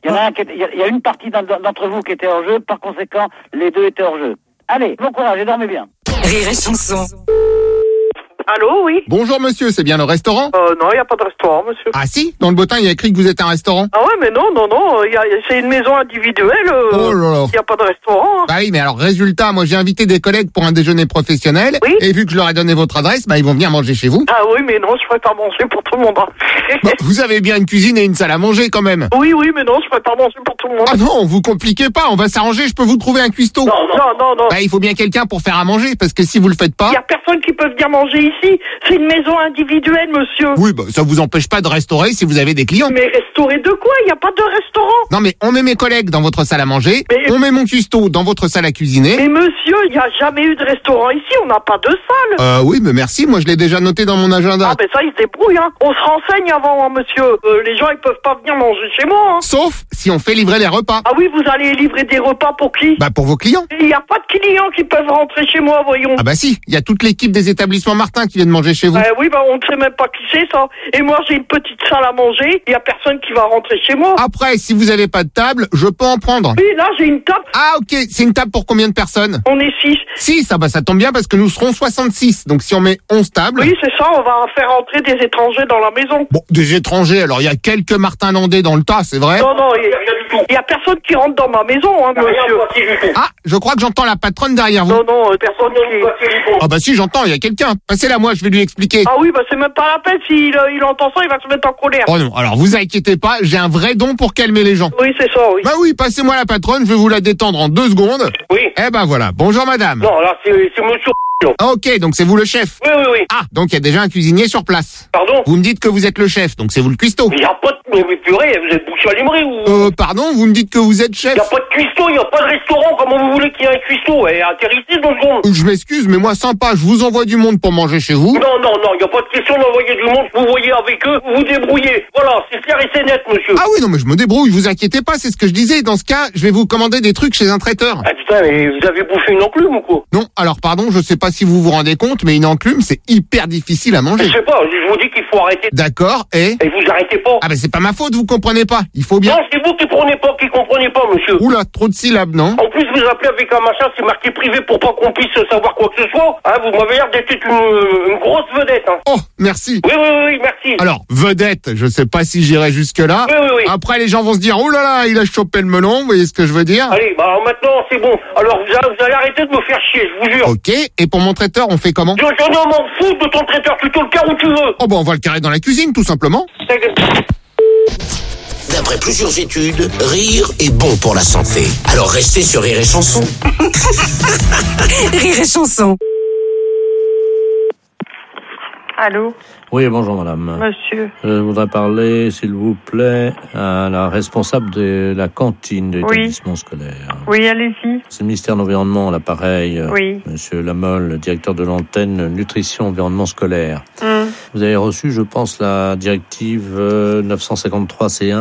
Il y a une partie d'entre vous qui était hors jeu, par conséquent, les deux étaient hors jeu. Allez, bon courage et dormez bien. Rire et chanson. Allô, oui. Bonjour monsieur, c'est bien le restaurant? Non, il n'y a pas de restaurant, monsieur. Ah si, dans le bottin il y a écrit que vous êtes un restaurant. Ah ouais, mais non, c'est une maison individuelle, Oh là là. il n'y a pas de restaurant. Hein. Bah oui, mais alors résultat, moi j'ai invité des collègues pour un déjeuner professionnel, Oui. et vu que je leur ai donné votre adresse, bah ils vont venir manger chez vous. Ah oui, mais non, je ne ferai pas manger pour tout le monde. Hein. Bah, vous avez bien une cuisine et une salle à manger quand même. Oui, mais non, je ne ferai pas manger pour tout le monde. Ah non, vous compliquez pas, on va s'arranger, je peux vous trouver un cuistot. Non. Bah il faut bien quelqu'un pour faire à manger, parce que si vous le faites pas... Il n'y a personne qui peut venir manger ici. C'est une maison individuelle, monsieur. Oui, bah ça vous empêche pas de restaurer si vous avez des clients. Mais restaurer de quoi? Il n'y a pas de restaurant. Non mais on met mes collègues dans votre salle à manger, Mais- on met mon cuistot dans votre salle à cuisiner. Mais monsieur, il n'y a jamais eu de restaurant ici, on n'a pas de salle. Oui, mais merci, moi je l'ai déjà noté dans mon agenda. Ah ben ça, ils se débrouillent, hein. On se renseigne avant, hein, monsieur. Les gens, ils peuvent pas venir manger chez moi, hein. Sauf si on fait livrer les repas. Ah oui, vous allez livrer des repas pour qui? Bah pour vos clients. Il n'y a pas de clients qui peuvent rentrer chez moi, voyons. Ah bah si, il y a toute l'équipe des établissements Martin qui viennent manger chez vous. Oui, on ne sait même pas qui c'est, ça. Et moi, j'ai une petite salle à manger, il n'y a personne qui va rentrer chez moi. Après, si vous avez pas de table, je peux en prendre. Oui, là, j'ai une table, Ah ok, c'est une table pour combien de personnes? on est 6. 6, ah bah ça tombe bien parce que nous serons 66. Donc si on met 11 tables... Oui, c'est ça, on va faire entrer des étrangers dans la maison. Bon, des étrangers, alors il y a quelques Martin Landais dans le tas, c'est vrai? Non, il n'y a personne qui rentre dans ma maison, hein, monsieur. Ah, je crois que j'entends la patronne derrière vous. Non, personne qui... Ah bah si, j'entends, il y a quelqu'un. Passez-la moi, je vais lui expliquer. Ah oui, c'est même pas la peine, s'il il entend ça, il va se mettre en colère. Oh non, alors vous inquiétez pas, j'ai un vrai don pour calmer les gens. Oui, c'est ça, oui. Bah oui, passez-moi la patronne, je vais vous la détendre en 2 secondes. Oui. Eh ben voilà, bonjour madame. Non, là, c'est monsieur. Ah, ok, donc c'est vous le chef. Oui. Ah, donc il y a déjà un cuisinier sur place. Pardon? Vous me dites que vous êtes le chef, donc c'est vous le cuistot. Il n'y a pas de... Mais purée, vous êtes bouché à limerie ou... Pardon, vous me dites que vous êtes chef? Il n'y a pas de cuistot, il n'y a pas de restaurant. Comment vous voulez qu'il y ait un cuistot? Atterrissez 2 secondes. Je m'excuse, mais moi sympa, je vous envoie du monde pour manger chez vous. Non, il n'y a pas de question d'envoyer du monde. Vous voyez avec eux, vous vous débrouillez. Voilà, c'est clair et c'est net, monsieur. Ah oui, non mais je me débrouille, vous inquiétez pas, c'est ce que je disais. Dans ce cas, je vais vous commander des trucs chez un traiteur. Ah putain, mais vous avez bouffé une enclume ou quoi? Non, alors pardon, je sais pas si vous vous rendez compte, mais une enclume, c'est hyper difficile à manger. Je sais pas, je vous dis qu'il faut arrêter. D'accord, et vous arrêtez pas. Ah ben c'est pas ma faute, vous comprenez pas. Il faut bien... Non, c'est vous qui comprenez pas, monsieur. Oula, trop de syllabes, non? En plus, vous appelez avec un machin, c'est marqué privé pour pas qu'on puisse savoir quoi que ce soit. Hein, vous m'avez l'air d'être une grosse vedette. Hein. Oh, merci. Oui, merci. Alors, vedette, je sais pas si j'irai jusque-là. Oui. Après, les gens vont se dire, oh là là, il a chopé le melon, vous voyez ce que je veux dire? Allez, maintenant, c'est bon. Alors, vous allez arrêter de me faire chier, je vous jure. Ok, et pour mon traiteur, on fait comment? Je m'en fous de ton traiteur, tu te le carres où tu veux. Oh ben, on va le carrer dans la cuisine, tout simplement. D'après plusieurs études, rire est bon pour la santé. Alors restez sur Rire et Chanson. Rire et chanson. Allô, Oui, bonjour madame. monsieur. Je voudrais parler, s'il vous plaît, à la responsable de la cantine de l'établissement scolaire. Oui, allez-y. C'est le ministère de l'Environnement, l'appareil. Oui. Monsieur Lamolle, le directeur de l'antenne Nutrition Environnement Scolaire. Vous avez reçu, je pense, la directive 953C1 ?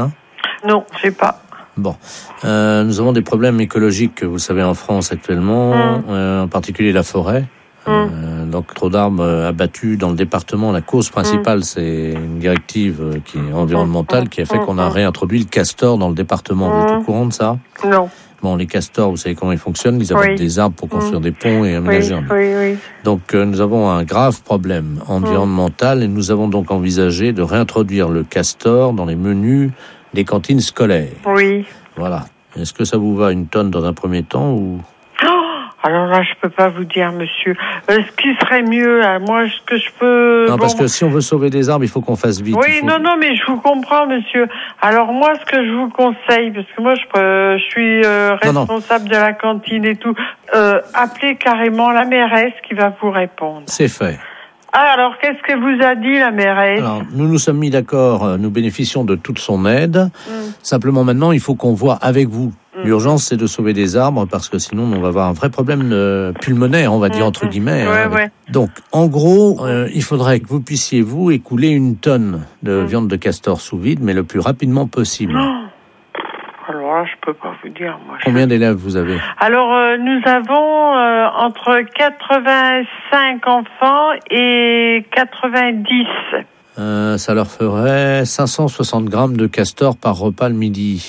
Non, j'ai pas. Bon, nous avons des problèmes écologiques, vous le savez, en France actuellement, en particulier la forêt. Donc trop d'arbres abattus dans le département. La cause principale, c'est une directive qui est environnementale qui a fait qu'on a réintroduit le castor dans le département. Vous êtes au courant de ça? Non. Bon, les castors, vous savez comment ils fonctionnent. Ils abattent des arbres pour construire des ponts et aménager un lieu. Oui. Donc nous avons un grave problème environnemental et nous avons donc envisagé de réintroduire le castor dans les menus des cantines scolaires. Oui. Voilà. Est-ce que ça vous va une tonne dans un premier temps ou... Alors là, je peux pas vous dire, monsieur. Ce qui serait mieux, moi, ce que je peux... Non, parce que si on veut sauver des arbres, il faut qu'on fasse vite. Oui, non, mais je vous comprends, monsieur. Alors moi, ce que je vous conseille, parce que moi, je suis responsable de la cantine et tout, appelez carrément la mairesse qui va vous répondre. C'est fait. Ah, alors, qu'est-ce que vous a dit la mairesse? Alors, nous nous sommes mis d'accord, nous bénéficions de toute son aide. Simplement, maintenant, il faut qu'on voit avec vous. L'urgence, c'est de sauver des arbres, parce que sinon, on va avoir un vrai problème pulmonaire, on va dire, entre guillemets. Ouais. Donc, en gros, il faudrait que vous puissiez, vous, écouler 1 tonne de viande de castor sous vide, mais le plus rapidement possible. Alors là, je peux pas vous dire, moi. Combien d'élèves vous avez? Alors, nous avons entre 85 enfants et 90. Ça leur ferait 560 grammes de castor par repas le midi.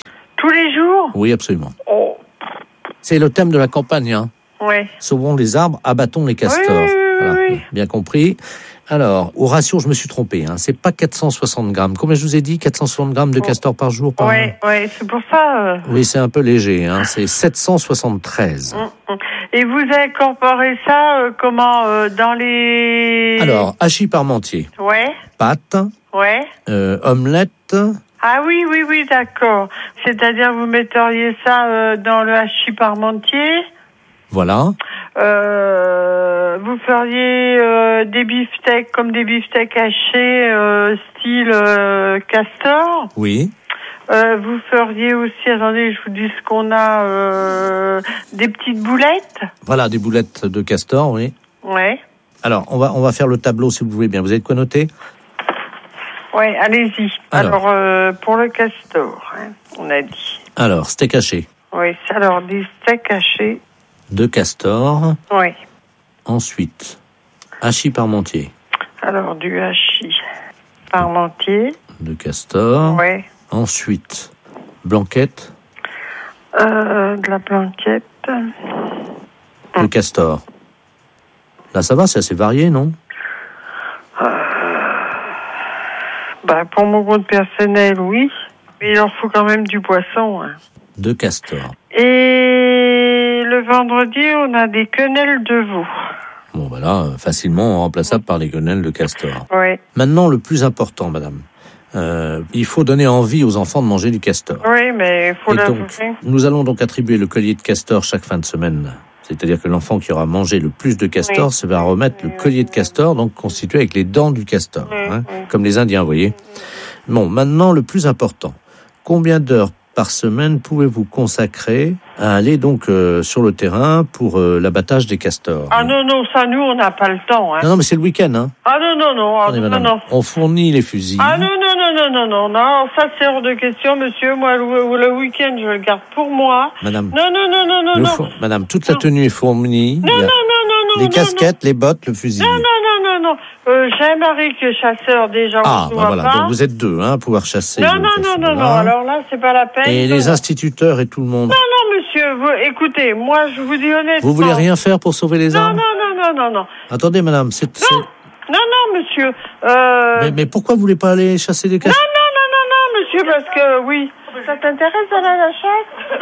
Tous les jours? Oui, absolument. Oh. C'est le thème de la campagne, hein. Ouais. Sauvons les arbres, abattons les castors. Oui. Voilà. Bien compris. Alors, au ratio, je me suis trompé. Hein. C'est pas 460 grammes. Combien je vous ai dit? 460 grammes de castor par jour? Oui, c'est pour ça. Oui, c'est un peu léger. Hein. C'est 773. Et vous incorporez ça comment dans les... Alors, hachis parmentier. Ouais. Pâtes. Ouais. Omelette. Ah oui, d'accord. C'est-à-dire, vous metteriez ça dans le hachis parmentier. Voilà. Vous feriez des beefsteaks comme des beefsteaks hachés style castor. Oui. Vous feriez aussi, attendez, je vous dis ce qu'on a, des petites boulettes. Voilà, des boulettes de castor, oui. Ouais. Alors, on va faire le tableau si vous voulez bien. Vous avez de quoi noter? Ouais, allez-y. Alors pour le castor, hein, on a dit. Alors, steak haché. Oui, alors des steaks hachés. De castor. Oui. Ensuite, hachis parmentier. Alors, du hachis parmentier. De castor. Oui. Ensuite, blanquette. De la blanquette. De castor. Là, ça va, c'est assez varié, non? Pour mon compte personnel, oui. Mais il leur faut quand même du poisson. Hein. De castor. Et le vendredi, on a des quenelles de veau. Bon, voilà, facilement remplaçable par les quenelles de castor. Oui. Maintenant, le plus important, madame. Il faut donner envie aux enfants de manger du castor. Oui, mais il faut l'avouer. Nous allons donc attribuer le collier de castor chaque fin de semaine. C'est-à-dire que l'enfant qui aura mangé le plus de castor se va remettre le collier de castor, donc constitué avec les dents du castor, comme les Indiens, vous voyez. Bon, maintenant, le plus important. Combien d'heures par semaine pouvez-vous consacrer à aller donc sur le terrain pour l'abattage des castors? Ah non, ça, nous, on n'a pas le temps. Hein. Non, mais c'est le week-end. Hein. Ah non. Attendez, madame, on fournit les fusils. Ah non, ça c'est hors de question, monsieur. Moi, le week-end, je le garde pour moi. Madame. Non. Madame, toute la tenue est fournie. Non. Les casquettes, les bottes, le fusil. Non. J'ai un mari qui est chasseur déjà. Ah, voilà. Donc vous êtes deux, hein, à pouvoir chasser. Non. Alors là, c'est pas la peine. Et les instituteurs et tout le monde. Non, monsieur. Écoutez, moi, je vous dis honnêtement. Vous voulez rien faire pour sauver les arbres? Non. Attendez, madame, Non, monsieur. Mais pourquoi vous voulez pas aller chasser des castors? Non, monsieur, parce que oui. Ça t'intéresse d'aller à la chasse?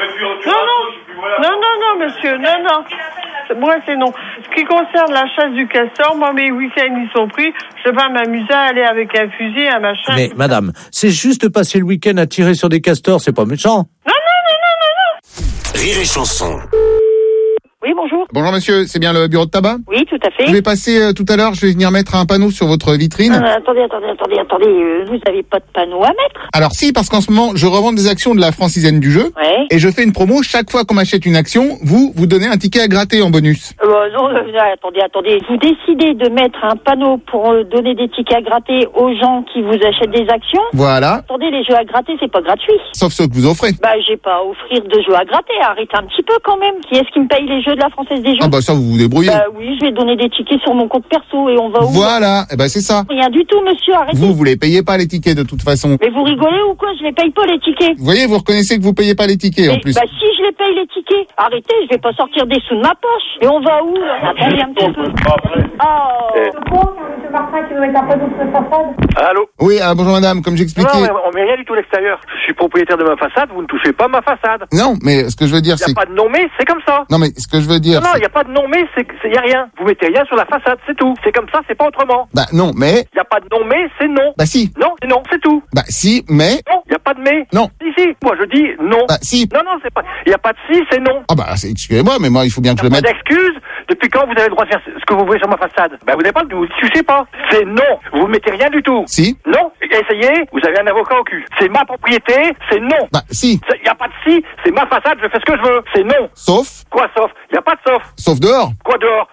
Non, monsieur. Non. Moi, c'est non. Ce qui concerne la chasse du castor, moi, mes week-ends, ils sont pris. Je vais pas m'amuser à aller avec un fusil, un machin. Mais, madame, c'est juste passer le week-end à tirer sur des castors, c'est pas méchant. Non. Rire et chanson. Oui, bonjour. Bonjour monsieur, c'est bien le bureau de tabac? Oui, tout à fait. Je vais passer tout à l'heure, je vais venir mettre un panneau sur votre vitrine. Attendez. Vous avez pas de panneau à mettre? Alors si, parce qu'en ce moment, je revends des actions de la Francisaine du jeu. Ouais. Et je fais une promo, chaque fois qu'on m'achète une action, vous donnez un ticket à gratter en bonus. Non, attendez. Vous décidez de mettre un panneau pour donner des tickets à gratter aux gens qui vous achètent des actions? Voilà. Attendez, les jeux à gratter, c'est pas gratuit. Sauf ceux que vous offrez. J'ai pas à offrir de jeux à gratter. Arrêtez un petit peu quand même. Qui est-ce qui me paye les jeux de la Française des Jeux? Ah ça vous vous débrouillez. Oui, je vais donner des tickets sur mon compte perso et on va où? Voilà, c'est ça. Rien du tout, monsieur, arrêtez. Vous les payez pas les tickets de toute façon. Mais vous rigolez ou quoi? Je les paye pas les tickets. Vous voyez, vous reconnaissez que vous payez pas les tickets en plus. Si je les paye les tickets, arrêtez, je vais pas sortir des sous de ma poche. Et on va où là? Attendez un petit peu. Monsieur Martin qui veut mettre un panneau sur sa façade. Allô? Oui, bonjour madame, comme j'expliquais. Non, on met rien du tout à l'extérieur. Je suis propriétaire de ma façade, vous ne touchez pas ma façade. Non, mais ce que je veux dire, c'est... Il n'y a pas de non mais, c'est comme ça. Non, mais ce que je veux dire... Non, il n'y a pas de non mais, il n'y a rien. Vous mettez rien sur la façade, c'est tout. C'est comme ça, c'est pas autrement. Non, mais... Il n'y a pas de non mais, c'est non. Si. Non, c'est non, c'est tout. Si, mais... Non, il n'y a pas de mais. Non. Si. Moi, je dis non. Si. Non, c'est pas... Il n'y a pas de si, c'est non. Excusez-moi, mais moi, il faut bien que je le mette... Pas d'excuse. Depuis quand vous avez le droit de faire ce que vous voulez sur ma façade? Vous n'avez pas, vous ne touchez pas. C'est non. Vous mettez rien du tout. Si. Non. Essayez, vous avez un avocat au cul. C'est ma propriété, c'est non. Si. Il n'y a pas de si, c'est ma façade, je fais ce que je veux. C'est non. Sauf. Quoi sauf? Il n'y a pas de sauf. Sauf dehors. Quoi dehors?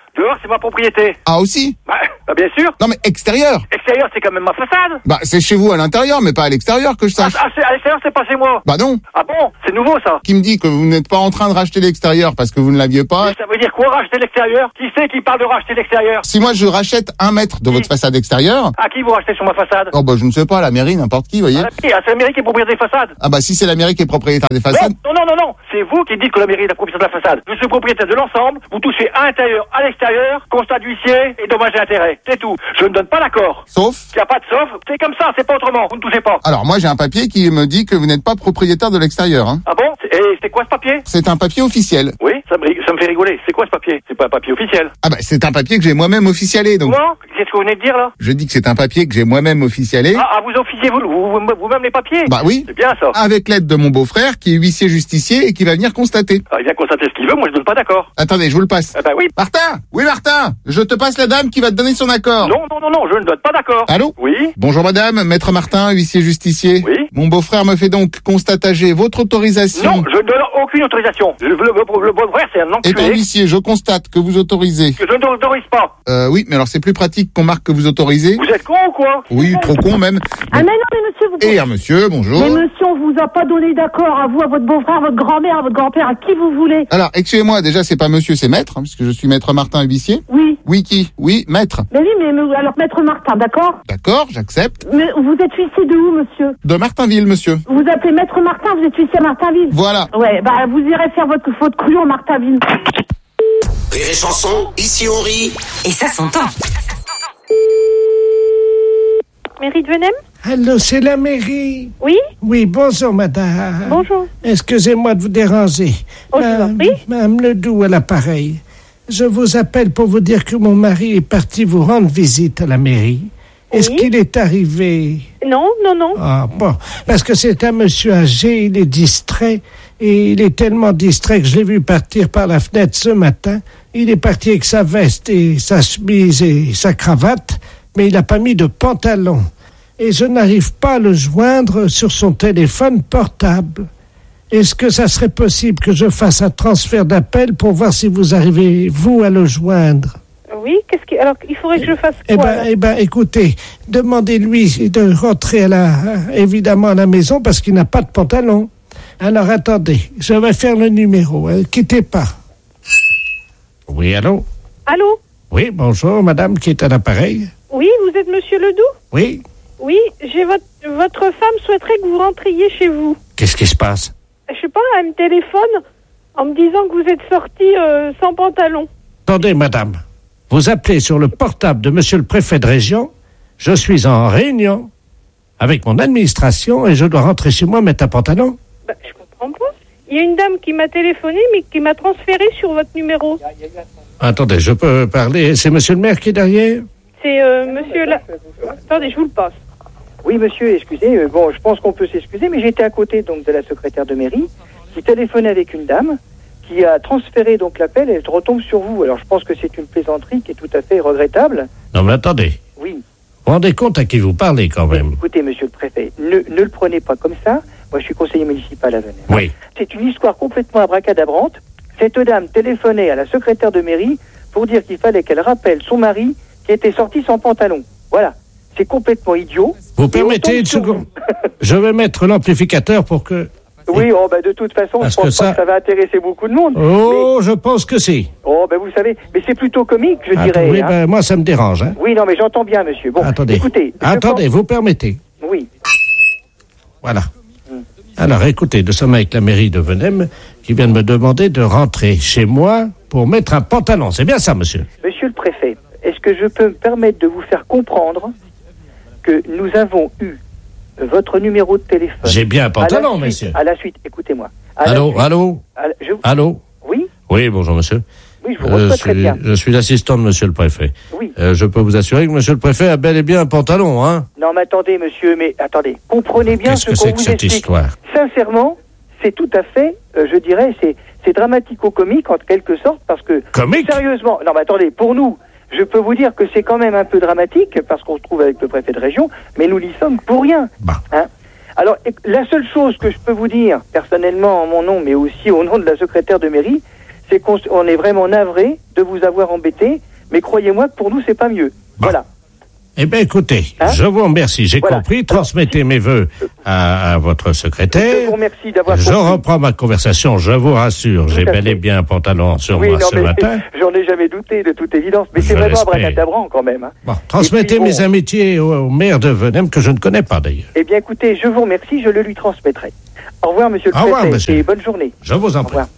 Dehors, c'est ma propriété. Ah, aussi? Bah bien sûr. Non, mais extérieur. Extérieur, c'est quand même ma façade. Bah, c'est chez vous à l'intérieur, mais pas à l'extérieur que je sache. À l'extérieur, c'est pas chez moi. Bah non. Ah bon? C'est nouveau, ça. Qui me dit que vous n'êtes pas en train de racheter l'extérieur parce que vous ne l'aviez pas? Mais ça veut dire quoi, racheter l'extérieur? Qui c'est qui parle de racheter l'extérieur? Si moi je rachète 1 mètre de votre façade extérieure... À qui vous rachetez sur ma façade? Oh bah je ne sais pas, la mairie, n'importe qui, vous voyez. C'est la mairie qui est propriétaire des façades. Ah bah si c'est la mairie qui est propriétaire des façades... Non. C'est vous qui dites que la mairie est la propriétaire de la façade. Je suis propriétaire de l'ensemble. Vous touchez à l'intérieur, à l'extérieur, constat d'huissier et dommages et intérêts. C'est tout. Je ne donne pas l'accord. Sauf? Il n'y a pas de sauf. C'est comme ça, c'est pas autrement. Vous ne touchez pas. Alors moi j'ai un papier qui me dit que vous n'êtes pas propriétaire de l'extérieur. Hein. Ah bon? Et c'est quoi ce papier? C'est un papier officiel. Oui, ça me fait rigoler. C'est quoi ce papier? C'est pas un papier officiel. Ah bah c'est un papier que j'ai moi-même officialé donc. Comment? Qu'est-ce que vous venez de dire là? Je dis que c'est un papier que j'ai moi-même officialé. Ah vous officiez vous-même les papiers? Bah oui. C'est bien ça. Avec l'aide de mon beau-frère qui est huissier justicier et qui va venir constater. Ah, il vient constater ce qu'il veut, moi je donne pas d'accord. Attendez, je vous le passe. Ah bah oui. Martin! Oui Martin! Je te passe la dame qui va te donner son accord. Non, je ne donne pas d'accord. Allô? Oui. Bonjour madame, maître Martin, huissier justicier. Oui. Mon beau-frère me fait donc constater votre autorisation. Non, je ne donne aucune autorisation. Le beau-frère, c'est un enculé. Étant huissier, je constate que vous autorisez. Que je ne l'autorise pas. Oui, mais alors c'est plus pratique qu'on marque que vous autorisez. Vous êtes con ou quoi? Oui, trop con même. Ah mais non, mais monsieur, vous... Et monsieur, bonjour. Mais monsieur, on vous a pas donné d'accord à vous, à votre beau-frère, à votre grand-mère, à votre grand-père, à qui vous voulez. Alors, excusez-moi, déjà c'est pas monsieur, c'est maître, hein, puisque je suis maître Martin, huissier. Oui. Oui, qui? Oui, maître. Mais oui, mais alors maître Martin, d'accord? D'accord, j'accepte. Mais vous êtes huissier de où, monsieur? De Martinville, monsieur. Vous appelez maître Martin, vous êtes huissier à Martinville? Voilà. Ouais, bah vous irez faire votre couillon à Martinville. Rire et chanson, ici on rit. Et ça s'entend. Mairie de Venem? Allô, c'est la mairie? Oui? Oui, bonjour madame. Bonjour. Excusez-moi de vous déranger. Oh, je vous en prie. Madame Ledoux à l'appareil. Je vous appelle pour vous dire que mon mari est parti vous rendre visite à la mairie. Est-ce qu'il est arrivé? Non. Ah bon, parce que c'est un monsieur âgé, il est distrait, et il est tellement distrait que je l'ai vu partir par la fenêtre ce matin. Il est parti avec sa veste et sa chemise et sa cravate, mais il n'a pas mis de pantalon. Et je n'arrive pas à le joindre sur son téléphone portable. Est-ce que ça serait possible que je fasse un transfert d'appel pour voir si vous arrivez, vous, à le joindre? Oui, alors il faudrait que je fasse quoi? Eh ben, écoutez, demandez-lui de rentrer évidemment à la maison parce qu'il n'a pas de pantalon. Alors attendez, je vais faire le numéro, quittez pas. Oui, allô? Allô? Oui, bonjour, madame qui est à l'appareil. Oui, vous êtes monsieur Ledoux? Oui. Oui, votre femme souhaiterait que vous rentriez chez vous. Qu'est-ce qui se passe? Je sais pas, elle me téléphone en me disant que vous êtes sorti sans pantalon. Attendez, madame. Vous appelez sur le portable de monsieur le préfet de région. Je suis en réunion avec mon administration et je dois rentrer chez moi mettre un pantalon. Bah, je comprends pas. Il y a une dame qui m'a téléphoné, mais qui m'a transféré sur votre numéro. Attendez, je peux parler. C'est monsieur le maire qui est derrière? C'est monsieur la... Attendez, je vous le passe. Oui, monsieur, excusez. Bon, je pense qu'on peut s'excuser, mais j'étais à côté donc de la secrétaire de mairie qui téléphonait avec une dame qui a transféré donc l'appel et retombe sur vous. Alors, je pense que c'est une plaisanterie qui est tout à fait regrettable. Non, mais attendez. Oui. Vous vous rendez compte à qui vous parlez, quand même? Écoutez, monsieur le préfet, ne le prenez pas comme ça. Moi, je suis conseiller municipal à Venez. Oui. C'est une histoire complètement abracadabrante. Cette dame téléphonait à la secrétaire de mairie pour dire qu'il fallait qu'elle rappelle son mari qui était sorti sans pantalon. Voilà. C'est complètement idiot. Vous permettez une seconde? Je vais mettre l'amplificateur pour que... Oui, de toute façon, je pense pas que ça va intéresser beaucoup de monde. Oh, mais... je pense que si. Oh, vous savez, mais c'est plutôt comique, je dirais. Oui, moi, ça me dérange. Hein. Oui, non, mais j'entends bien, monsieur. Bon, attendez. Écoutez. Vous permettez? Oui. Voilà. Alors, écoutez, nous sommes avec la mairie de Venem qui vient de me demander de rentrer chez moi pour mettre un pantalon. C'est bien ça, monsieur? Monsieur le préfet, est-ce que je peux me permettre de vous faire comprendre que nous avons eu votre numéro de téléphone? J'ai bien un pantalon, monsieur. À la suite, écoutez-moi. Allô? Allô? Oui? Oui, bonjour, monsieur. Oui, je vous reçois très bien. Je suis l'assistant de monsieur le préfet. Oui. Je peux vous assurer que monsieur le préfet a bel et bien un pantalon, hein? Non, mais attendez, monsieur, attendez. Comprenez bien ce qu'on vous explique. Qu'est-ce que c'est que cette histoire? Sincèrement, c'est tout à fait, je dirais, c'est dramatico-comique, en quelque sorte, parce que... Comique? Sérieusement, non, mais attendez, pour nous... Je peux vous dire que c'est quand même un peu dramatique parce qu'on se trouve avec le préfet de région, mais nous n'y sommes pour rien. Hein? Alors, la seule chose que je peux vous dire, personnellement en mon nom, mais aussi au nom de la secrétaire de mairie, c'est qu'on est vraiment navré de vous avoir embêté, mais croyez-moi que pour nous, c'est pas mieux. Voilà. Eh bien, écoutez, je vous remercie. J'ai compris. Transmettez mes vœux à votre secrétaire. Je vous remercie d'avoir Je reprends ma conversation, je vous rassure. J'ai bel et bien un pantalon sur moi ce matin. J'en ai jamais douté, de toute évidence. Mais c'est vraiment un bracadabran, quand même. Hein. Bon, transmettez mes amitiés au maire de Venem, que je ne connais pas d'ailleurs. Eh bien, écoutez, je vous remercie, je le lui transmettrai. Au revoir, monsieur le préfet. Au revoir, monsieur. Et bonne journée. Je vous en prie. Au revoir.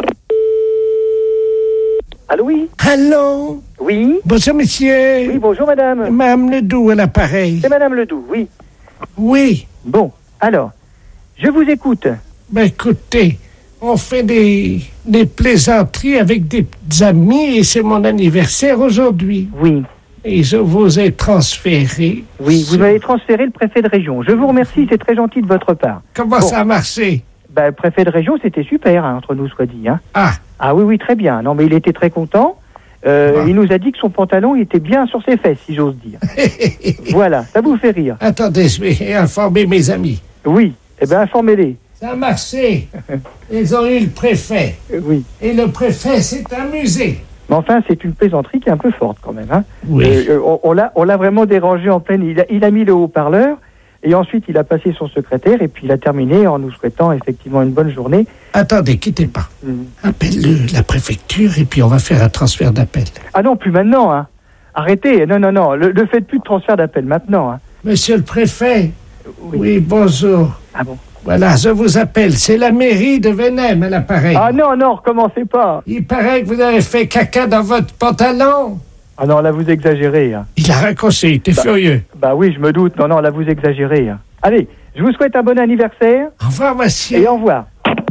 Allô, oui? Allô? Oui? Bonjour, monsieur. Oui, bonjour, madame. Madame Ledoux à l'appareil. C'est madame Ledoux, oui. Oui. Bon, alors, je vous écoute. Ben, écoutez, on fait des plaisanteries avec des amis et c'est mon anniversaire aujourd'hui. Oui. Et je vous ai transféré. Oui, vous m'avez transféré le préfet de région. Je vous remercie, c'est très gentil de votre part. Comment ça a marché? Ben, le préfet de région, c'était super, hein, entre nous, soit dit. Hein. Ah oui, oui, très bien. Non, mais il était très content. Il nous a dit que son pantalon il était bien sur ses fesses, si j'ose dire. Voilà, ça vous fait rire. Attendez, je vais informer mes amis. Oui, eh bien, informez-les. Ça a marché. Ils ont eu le préfet. Oui. Et le préfet s'est amusé. Mais enfin, c'est une plaisanterie qui est un peu forte, quand même. Hein. Oui. On l'a vraiment dérangé en pleine... Il a mis le haut-parleur, et ensuite, il a passé son secrétaire, et puis il a terminé en nous souhaitant effectivement une bonne journée. Attendez, quittez pas. Appelle la préfecture, et puis on va faire un transfert d'appel. Ah non, plus maintenant, hein. Arrêtez, non. Ne faites plus de transfert d'appel maintenant, hein. Monsieur le préfet. Oui, bonjour. Ah bon? Voilà, je vous appelle. C'est la mairie de Venem à l'appareil. Ah non, recommencez pas. Il paraît que vous avez fait caca dans votre pantalon. Ah non, là, vous exagérez. Hein. Il a raccroché, il était furieux. Bah oui, je me doute. Non, là, vous exagérez. Hein. Allez, je vous souhaite un bon anniversaire. Au revoir, monsieur. Et au revoir.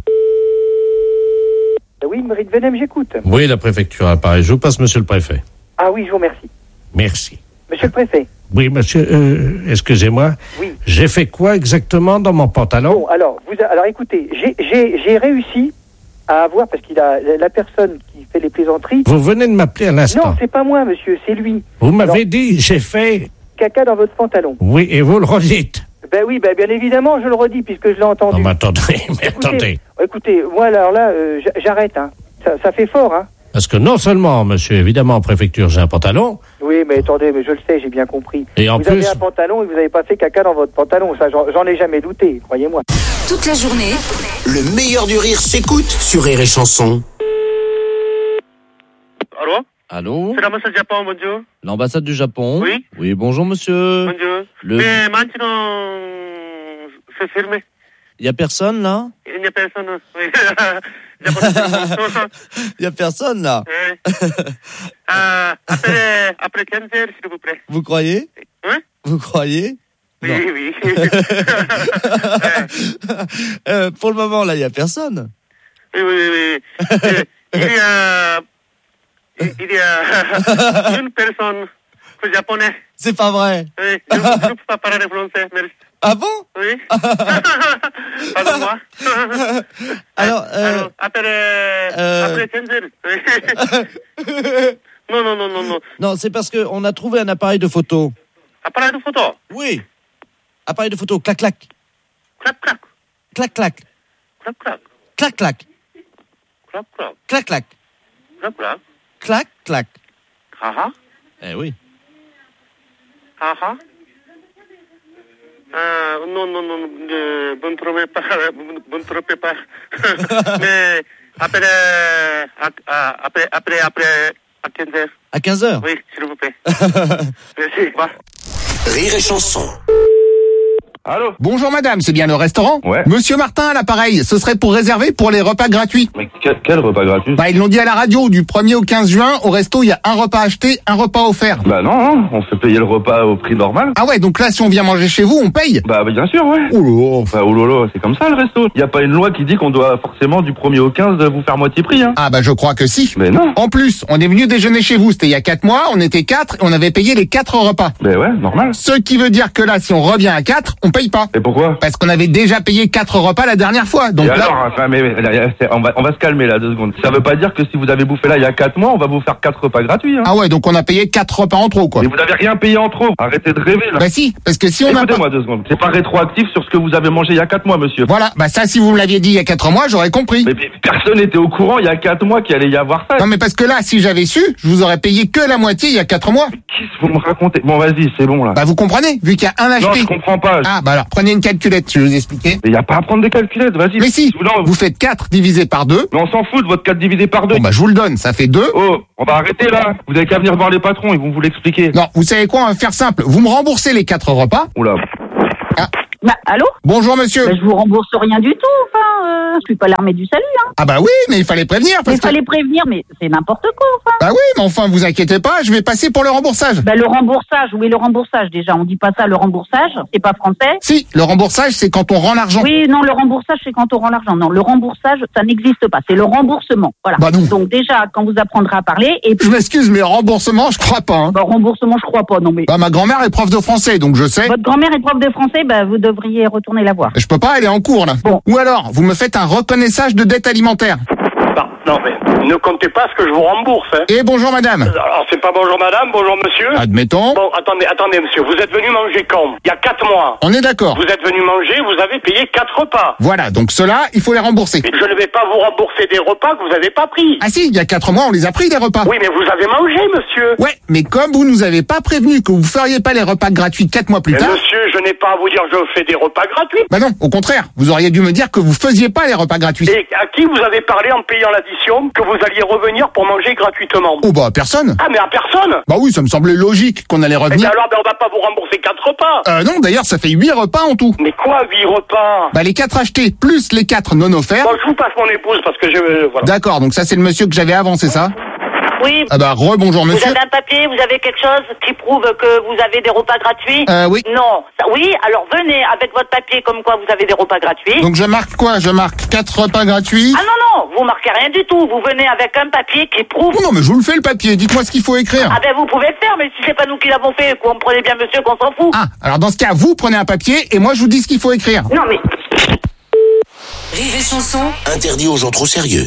Oui, mairie de Venem, j'écoute. Oui, la préfecture à Paris. Je vous passe monsieur le préfet. Ah oui, je vous remercie. Merci. Monsieur le préfet. Oui, monsieur, excusez-moi. Oui. J'ai fait quoi exactement dans mon pantalon? Bon, alors écoutez, j'ai réussi à avoir, parce qu'il a la personne qui fait les plaisanteries... Vous venez de m'appeler à l'instant. Non, c'est pas moi, monsieur, c'est lui. Vous m'avez dit, j'ai fait... Caca dans votre pantalon. Oui, et vous le redites. Ben oui, bien évidemment, je le redis, puisque je l'ai entendu. Non, mais attendez. Écoutez, moi, alors là, j'arrête, hein. Ça fait fort, hein. Parce que non seulement, monsieur, évidemment, en préfecture, j'ai un pantalon... Oui, mais attendez, mais je le sais, j'ai bien compris. Et en vous plus... avez un pantalon et vous n'avez pas fait caca dans votre pantalon. Ça, j'en ai jamais douté, croyez-moi. Toute la journée, le meilleur du rire s'écoute sur Rire et Chanson. Allô? C'est l'ambassade du Japon, bonjour. L'ambassade du Japon? Oui. Oui, bonjour, monsieur. Bonjour. Le... Mais maintenant, c'est fermé. Il y a personne, là? Il n'y a personne, oui. Il y a personne, là? Oui. Après 15 heures, s'il vous plaît. Vous croyez? Hein? Vous croyez? Oui. Pour le moment, là, il n'y a personne. Oui. Il y a une personne japonaise. C'est pas vrai. Oui, je ne peux pas parler français, merci. Ah bon? Oui. Pardon-moi. Alors, après 15 heures. Non. Non, c'est parce qu'on a trouvé un appareil de photo. Appareil de photo? Oui. Appareil de photo, clac-clac. Clac-clac. Clac-clac. Clac-clac. Clac-clac. Clac-clac. Clac-clac. Clac-clac. Clac-clac. Ah. Eh oui. Ah. Non, vous ne trompez pas. Mais après, à 15 heures. À 15 heures? Oui, s'il vous plaît. Merci, au revoir. Rire et Chanson. Allô? Bonjour madame, c'est bien le restaurant? Ouais. Monsieur Martin à l'appareil, ce serait pour réserver pour les repas gratuits. Mais quel repas gratuit? Bah ils l'ont dit à la radio, du 1er au 15 juin, au resto il y a un repas acheté, un repas offert. Bah non, on fait payer le repas au prix normal. Ah ouais, donc là si on vient manger chez vous, on paye? Bah bien sûr, ouais. Oulolo. Bah oulolo, c'est comme ça le resto. Y a pas une loi qui dit qu'on doit forcément du 1er au 15 vous faire moitié prix, hein. Ah bah je crois que si. Mais non. En plus, on est venu déjeuner chez vous, c'était il y a 4 mois, on était 4 et on avait payé les 4 repas. Bah ouais, normal. Ce qui veut dire que là, si on revient à 4, on paye pas. Et pourquoi? Parce qu'on avait déjà payé 4 repas la dernière fois. Donc et là... alors, enfin, on va se calmer là 2 secondes. Ça veut pas dire que si vous avez bouffé là il y a 4 mois, on va vous faire 4 repas gratuits. Hein. Ah ouais, donc on a payé 4 repas en trop, quoi. Mais vous avez rien payé en trop. Arrêtez de rêver là. Bah si, parce que si on a... Écoutez-moi 2 secondes. C'est pas rétroactif sur ce que vous avez mangé il y a 4 mois, monsieur. Voilà, bah ça, si vous me l'aviez dit il y a 4 mois, j'aurais compris. Mais personne n'était au courant il y a 4 mois qu'il allait y avoir ça. Non mais parce que là, si j'avais su, je vous aurais payé que la moitié il y a 4 mois. Qu'est-ce que vous me racontez? Bon, vas-y, c'est bon là. Bah vous comprenez, vu qu'il y a un acheté. Non, je comprends pas. Ah bah alors, prenez une calculette, je vais vous expliquer. Mais y a pas à prendre des calculettes, vas-y. Mais si, non, vous faites 4 divisé par 2. Mais on s'en fout de votre 4 divisé par 2. Bon bah je vous le donne, ça fait 2. Oh, on va arrêter là. Vous avez qu'à venir voir les patrons, ils vont vous l'expliquer. Non, vous savez quoi, on va faire simple. Vous me remboursez les 4 repas. Oula. Ah. Bah, allô? Bonjour monsieur. Bah, je vous rembourse rien du tout, enfin, je suis pas l'armée du salut, hein. Ah bah oui, mais il fallait prévenir. Il fallait prévenir, mais c'est n'importe quoi, enfin. Bah oui, mais enfin, vous inquiétez pas, je vais passer pour le remboursage. Bah le remboursage, oui, le remboursage, déjà, on dit pas ça, le remboursage, c'est pas français. Si, le remboursage, c'est quand on rend l'argent. Oui, non, le remboursage, c'est quand on rend l'argent. Non, le remboursage, ça n'existe pas, c'est le remboursement, voilà. Bah non. Donc déjà, quand vous apprendrez à parler, et puis... Je m'excuse, mais remboursement, je crois pas, hein. Bah remboursement, je crois pas, non mais... Bah ma grand-mère est prof de français, donc je sais. Votre grand-mère est prof de français, bah vous devriez retourner la voir. Je peux pas, elle est en cours, là. Bon. Ou alors, vous me faites un reconnaissage de dette alimentaire. Non, mais ne comptez pas ce que je vous rembourse. Hein. Et bonjour madame. Alors, c'est pas bonjour madame, bonjour monsieur. Admettons. Bon, attendez monsieur, vous êtes venu manger quand? Il y a 4 mois. On est d'accord. Vous êtes venu manger, vous avez payé 4 repas. Voilà, donc ceux-là, il faut les rembourser. Mais je ne vais pas vous rembourser des repas que vous n'avez pas pris. Ah si, il y a 4 mois, on les a pris, les repas. Oui, mais vous avez mangé, monsieur. Ouais, mais comme vous nous avez pas prévenu que vous feriez pas les repas gratuits 4 mois plus mais tard... monsieur, je n'ai pas à vous dire que je fais des repas gratuits. Bah non, au contraire, vous auriez dû me dire que vous faisiez pas les repas gratuits. Et à qui vous avez parlé en payant l'addition que vous alliez revenir pour manger gratuitement? Oh bah, personne. Ah, mais à personne? Bah oui, ça me semblait logique qu'on allait revenir. Et alors, on va pas vous rembourser 4 repas. Non, d'ailleurs, ça fait 8 repas en tout. Mais quoi, 8 repas? Bah les 4 achetés, plus les 4 non offerts. Bon, je vous passe mon épouse parce que voilà. D'accord, donc ça c'est le monsieur que j'avais avant, c'est ça? Oui. Ah bah rebonjour monsieur. Vous avez un papier, vous avez quelque chose qui prouve que vous avez des repas gratuits? Oui. Non. Oui, alors venez avec votre papier comme quoi vous avez des repas gratuits. Donc je marque quoi? Je marque 4 repas gratuits. Ah non, vous marquez rien du tout. Vous venez avec un papier qui prouve... Non mais je vous le fais le papier, dites-moi ce qu'il faut écrire. Ah ben vous pouvez le faire, mais si c'est pas nous qui l'avons fait, comprenez bien monsieur qu'on s'en fout. Ah, alors dans ce cas, vous prenez un papier et moi je vous dis ce qu'il faut écrire. Non mais... Rire et chanson, interdit aux gens trop sérieux.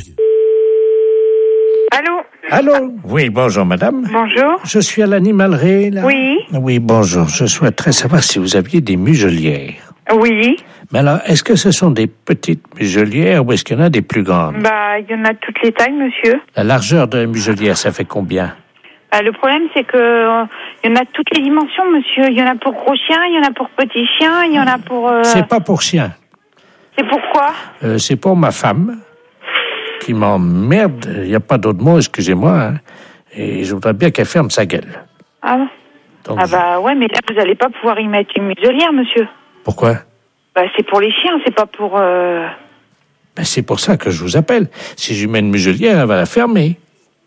Allô? Allô? Oui, bonjour madame. Bonjour. Je suis à l'animalerie, là. Oui. Oui, bonjour. Je souhaiterais savoir si vous aviez des muselières. Oui. Mais alors, est-ce que ce sont des petites muselières ou est-ce qu'il y en a des plus grandes? Bah, il y en a toutes les tailles, monsieur. La largeur de la muselière, ça fait combien? Bah, le problème, c'est que il y en a toutes les dimensions, monsieur. Il y en a pour gros chiens, il y en a pour petits chiens, il y en a pour... C'est pas pour chien. C'est pourquoi? C'est pour ma femme qui m'emmerde. Il n'y a pas d'autre mot, excusez-moi. Hein. Et je voudrais bien qu'elle ferme sa gueule. Ah bon? Donc, ah bah ouais, mais là, vous n'allez pas pouvoir y mettre une muselière, monsieur. Pourquoi? Bah, c'est pour les chiens, c'est pas pour... Ben, c'est pour ça que je vous appelle. Si je lui mets une muselière, elle va la fermer.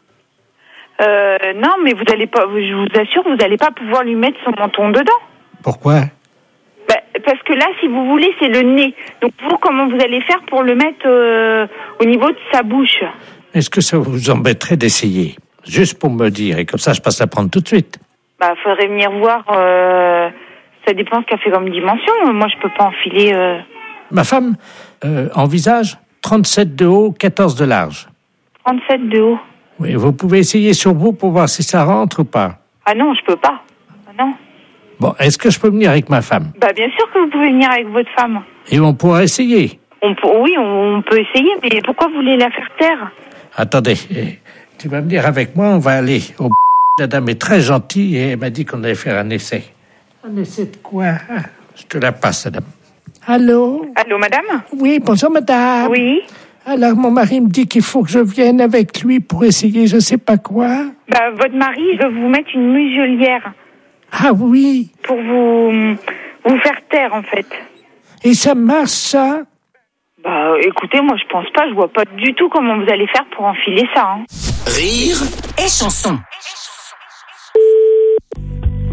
Non, mais vous allez pas... Je vous assure, vous n'allez pas pouvoir lui mettre son menton dedans. Pourquoi? Bah, parce que là, si vous voulez, c'est le nez. Donc, vous, comment vous allez faire pour le mettre au niveau de sa bouche? Est-ce que ça vous embêterait d'essayer? Juste pour me dire, et comme ça, je passe la prendre tout de suite. Bah, faudrait venir voir... Ça dépend ce qu'elle fait comme dimension. Moi, je peux pas enfiler... Ma femme envisage 37 de haut, 14 de large. 37 de haut. Oui, vous pouvez essayer sur vous pour voir si ça rentre ou pas. Ah non, je peux pas. Ah non. Bon, est-ce que je peux venir avec ma femme? Bah, bien sûr que vous pouvez venir avec votre femme. Et on pourra essayer. Oui, on peut essayer, mais pourquoi vous voulez la faire taire? Attendez, tu vas venir avec moi, on va aller au... La dame est très gentille et elle m'a dit qu'on allait faire un essai. Un essai de quoi? Je te la passe, madame. Allô? Allô, madame? Oui, bonjour, madame. Oui. Alors, mon mari me dit qu'il faut que je vienne avec lui pour essayer je sais pas quoi. Bah, votre mari veut vous mettre une muselière. Ah oui? Pour vous faire taire, en fait. Et ça marche, ça? Bah, écoutez, moi, je pense pas. Je vois pas du tout comment vous allez faire pour enfiler ça, hein. Rire et chanson.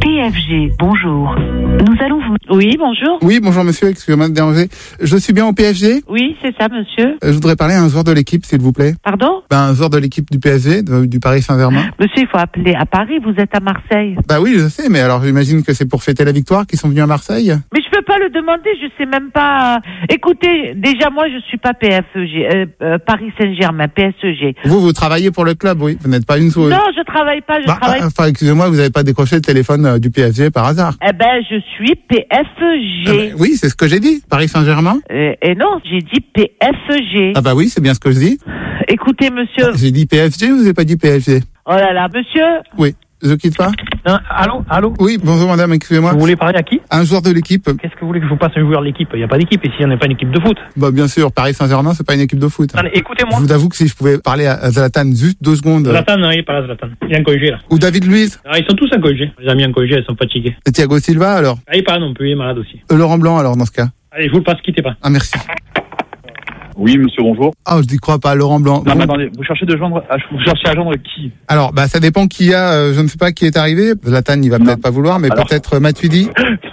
PFG, bonjour. Nous allons vous... Oui, bonjour. Oui, bonjour monsieur, excusez-moi de déranger. Je suis bien au PFG ? Oui, c'est ça, monsieur. Je voudrais parler à un joueur de l'équipe, s'il vous plaît. Pardon ? Un joueur de l'équipe du PSG, du Paris Saint-Germain. Monsieur, il faut appeler à Paris, vous êtes à Marseille. Bah oui, je sais, mais alors j'imagine que c'est pour fêter la victoire qu'ils sont venus à Marseille. Mais je peux pas le demander, je sais même pas... Écoutez, déjà moi je suis pas PFG, Paris Saint-Germain, PSG. Vous travaillez pour le club, oui. Vous n'êtes pas une joueuse. Non, je travaille pas, travaille... Enfin, excusez-moi, vous n'avez pas décroché le téléphone du PSG par hasard. Eh ben, je suis PFG. Oui, c'est ce que j'ai dit, Paris Saint-Germain. Et non, j'ai dit PFG. Ah bah oui, c'est bien ce que je dis. Écoutez, monsieur... J'ai dit PSG ou vous n'avez pas dit PSG? Oh là là, monsieur... Oui. Je quitte pas. Non, allô. Oui, bonjour madame, excusez-moi. Vous voulez parler à qui? Un joueur de l'équipe. Qu'est-ce que vous voulez que je vous passe un joueur de l'équipe? Il n'y a pas d'équipe ici, on n'est pas une équipe de foot. Bah bien sûr, Paris Saint-Germain, c'est pas une équipe de foot. Allez, écoutez-moi. Je vous avoue que si je pouvais parler à Zlatan juste 2 secondes. Zlatan, non, il n'est pas là, Zlatan. Il est en congé là. Ou David Luiz. Ah, ils sont tous en congé. Les amis en congé, ils sont fatigués. Et Thiago Silva alors? Ah, il n'est pas là non plus, il est malade aussi. Laurent Blanc alors dans ce cas. Allez, je vous le passe, quittez pas. Ah merci. Oui, monsieur, bonjour. Ah, je n'y crois pas, Laurent Blanc. Non, mais attendez, vous cherchez à joindre qui? Alors, bah, ça dépend qui a, je ne sais pas qui est arrivé. Zlatan, il va peut-être pas vouloir, mais alors... peut-être Matuidi.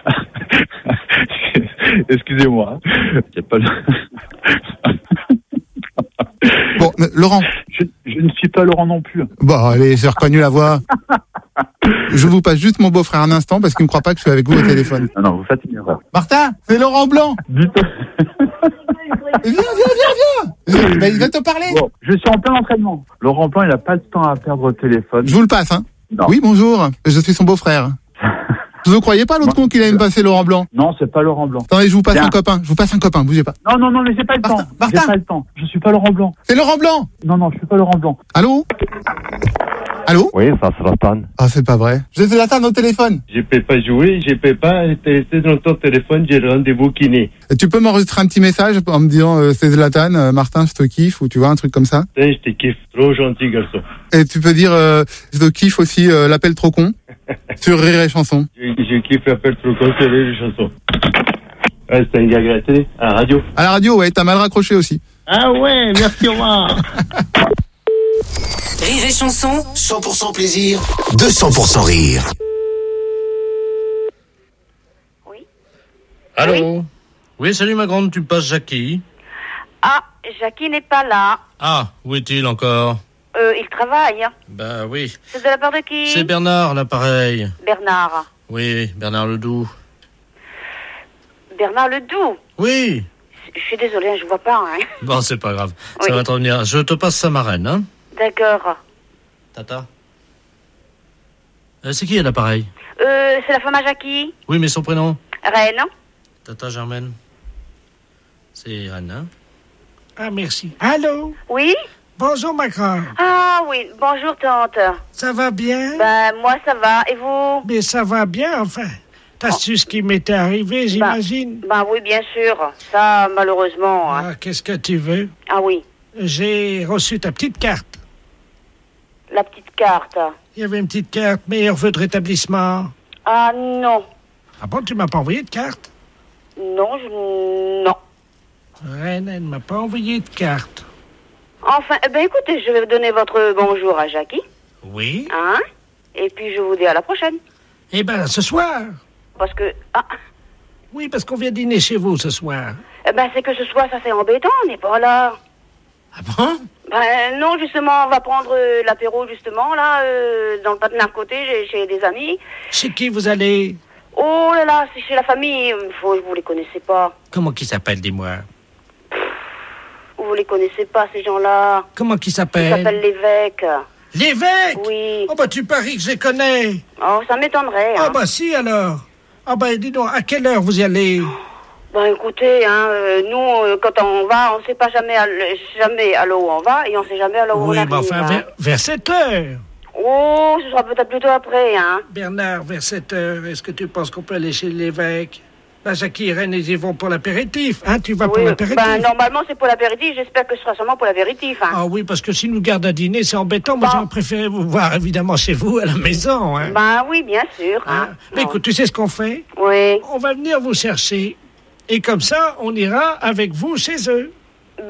Excusez-moi. Il y a pas le... Bon, Laurent. Je ne suis pas Laurent non plus. Bon, allez, j'ai reconnu la voix. Je vous passe juste mon beau-frère un instant parce qu'il ne croit pas que je suis avec vous au téléphone. Non, vous faites une erreur. Martin, c'est Laurent Blanc. Viens. Ben, il va te parler. Bon, je suis en plein entraînement. Laurent Blanc, il n'a pas le temps à perdre au téléphone. Je vous le passe, hein. Non. Oui, bonjour. Je suis son beau-frère. Vous ne croyez pas l'autre con qu'il allait me passer Laurent Blanc? Non, c'est pas Laurent Blanc. Attendez, je vous passe un copain. Bougez pas. Non, mais j'ai pas le temps. Martin. J'ai pas le temps. Je suis pas Laurent Blanc. C'est Laurent Blanc. Non, je suis pas Laurent Blanc. Allô? Oui, ça c'est Zlatan. Ah, c'est pas vrai. J'ai Zlatan au téléphone. Je peux pas jouer, je peux pas rester dans ton téléphone, j'ai le rendez-vous kiné. Tu peux m'enregistrer un petit message en me disant c'est Zlatan, Martin, je te kiffe, ou tu vois, un truc comme ça? Je te kiffe, trop gentil garçon. Et tu peux dire je te kiffe aussi l'appel trop con sur Rire et Chanson. Je kiffe l'appel trop con sur Rire et Chanson. Ouais, c'est un gars gratuit à la radio. À la radio, ouais, t'as mal raccroché aussi. Ah ouais, merci, au revoir. Rire et Chanson, 100% plaisir, 200% rire. Allô? Oui, salut ma grande, tu passes Jackie? Ah, Jackie n'est pas là. Ah, où est-il encore? Il travaille. Bah oui. C'est de la part de qui? C'est Bernard, l'appareil. Bernard. Oui, Bernard Ledoux. Bernard Ledoux? Oui. Je suis désolée, je vois pas. Hein. Bon, c'est pas grave. Oui. Ça va te revenir. Je te passe sa marraine, hein? D'accord. Tata. C'est qui à l'appareil? C'est la femme à Jackie. Oui, mais son prénom? Reine. Tata Germaine. C'est Reine, hein? Ah, merci. Allô? Oui? Bonjour, ma grande. Ah oui, bonjour tante. Ça va bien? Ben, moi ça va, et vous? Mais ça va bien, enfin. T'as su ce qui m'était arrivé, j'imagine? Ben oui, bien sûr. Ça, malheureusement. Hein. Ah, qu'est-ce que tu veux? Ah oui. J'ai reçu ta petite carte. La petite carte. Il y avait une petite carte, meilleur vœu de rétablissement. Ah non. Ah bon, tu m'as pas envoyé de carte? Non, non. Reine, elle ne m'a pas envoyé de carte. Enfin, écoutez, je vais vous donner votre bonjour à Jackie. Oui? Hein? Et puis je vous dis à la prochaine. Eh ben, ce soir. Parce que... Ah. Oui, parce qu'on vient dîner chez vous ce soir. C'est que ce soir, ça c'est embêtant, on n'est pas là. Ah bon? Non, justement, on va prendre l'apéro, justement, là, dans le patin à côté, chez des amis. Chez qui vous allez? Oh là là, c'est chez la famille. Vous les connaissez pas. Comment qui s'appelle, dis-moi? Vous les connaissez pas, ces gens-là. Comment qui s'appelle? Ils s'appellent l'évêque. L'évêque? Oui. Oh, tu paries que je les connais. Oh, ça m'étonnerait. Hein. Ah, si, alors. Ah, dis donc, à quelle heure vous y allez? Écoutez, hein, nous, quand on va, on sait pas jamais à l'heure où on va, et on sait jamais à l'heure où on arrive. Oui, enfin, hein. vers 7 heures. Oh, ce sera peut-être plutôt après, hein. Bernard, vers 7 heures, est-ce que tu penses qu'on peut aller chez l'évêque? Jackie et Reine, ils y vont pour l'apéritif. Hein, tu vas pour l'apéritif? Normalement, c'est pour l'apéritif. J'espère que ce sera seulement pour l'apéritif. Hein. Ah oui, parce que s'ils nous gardent à dîner, c'est embêtant. Moi, j'aurais préféré vous voir, évidemment, chez vous, à la maison. Hein. Oui, bien sûr. Hein. Mais écoute, tu sais ce qu'on fait? Oui. On va venir vous chercher. Et comme ça, on ira avec vous chez eux. Si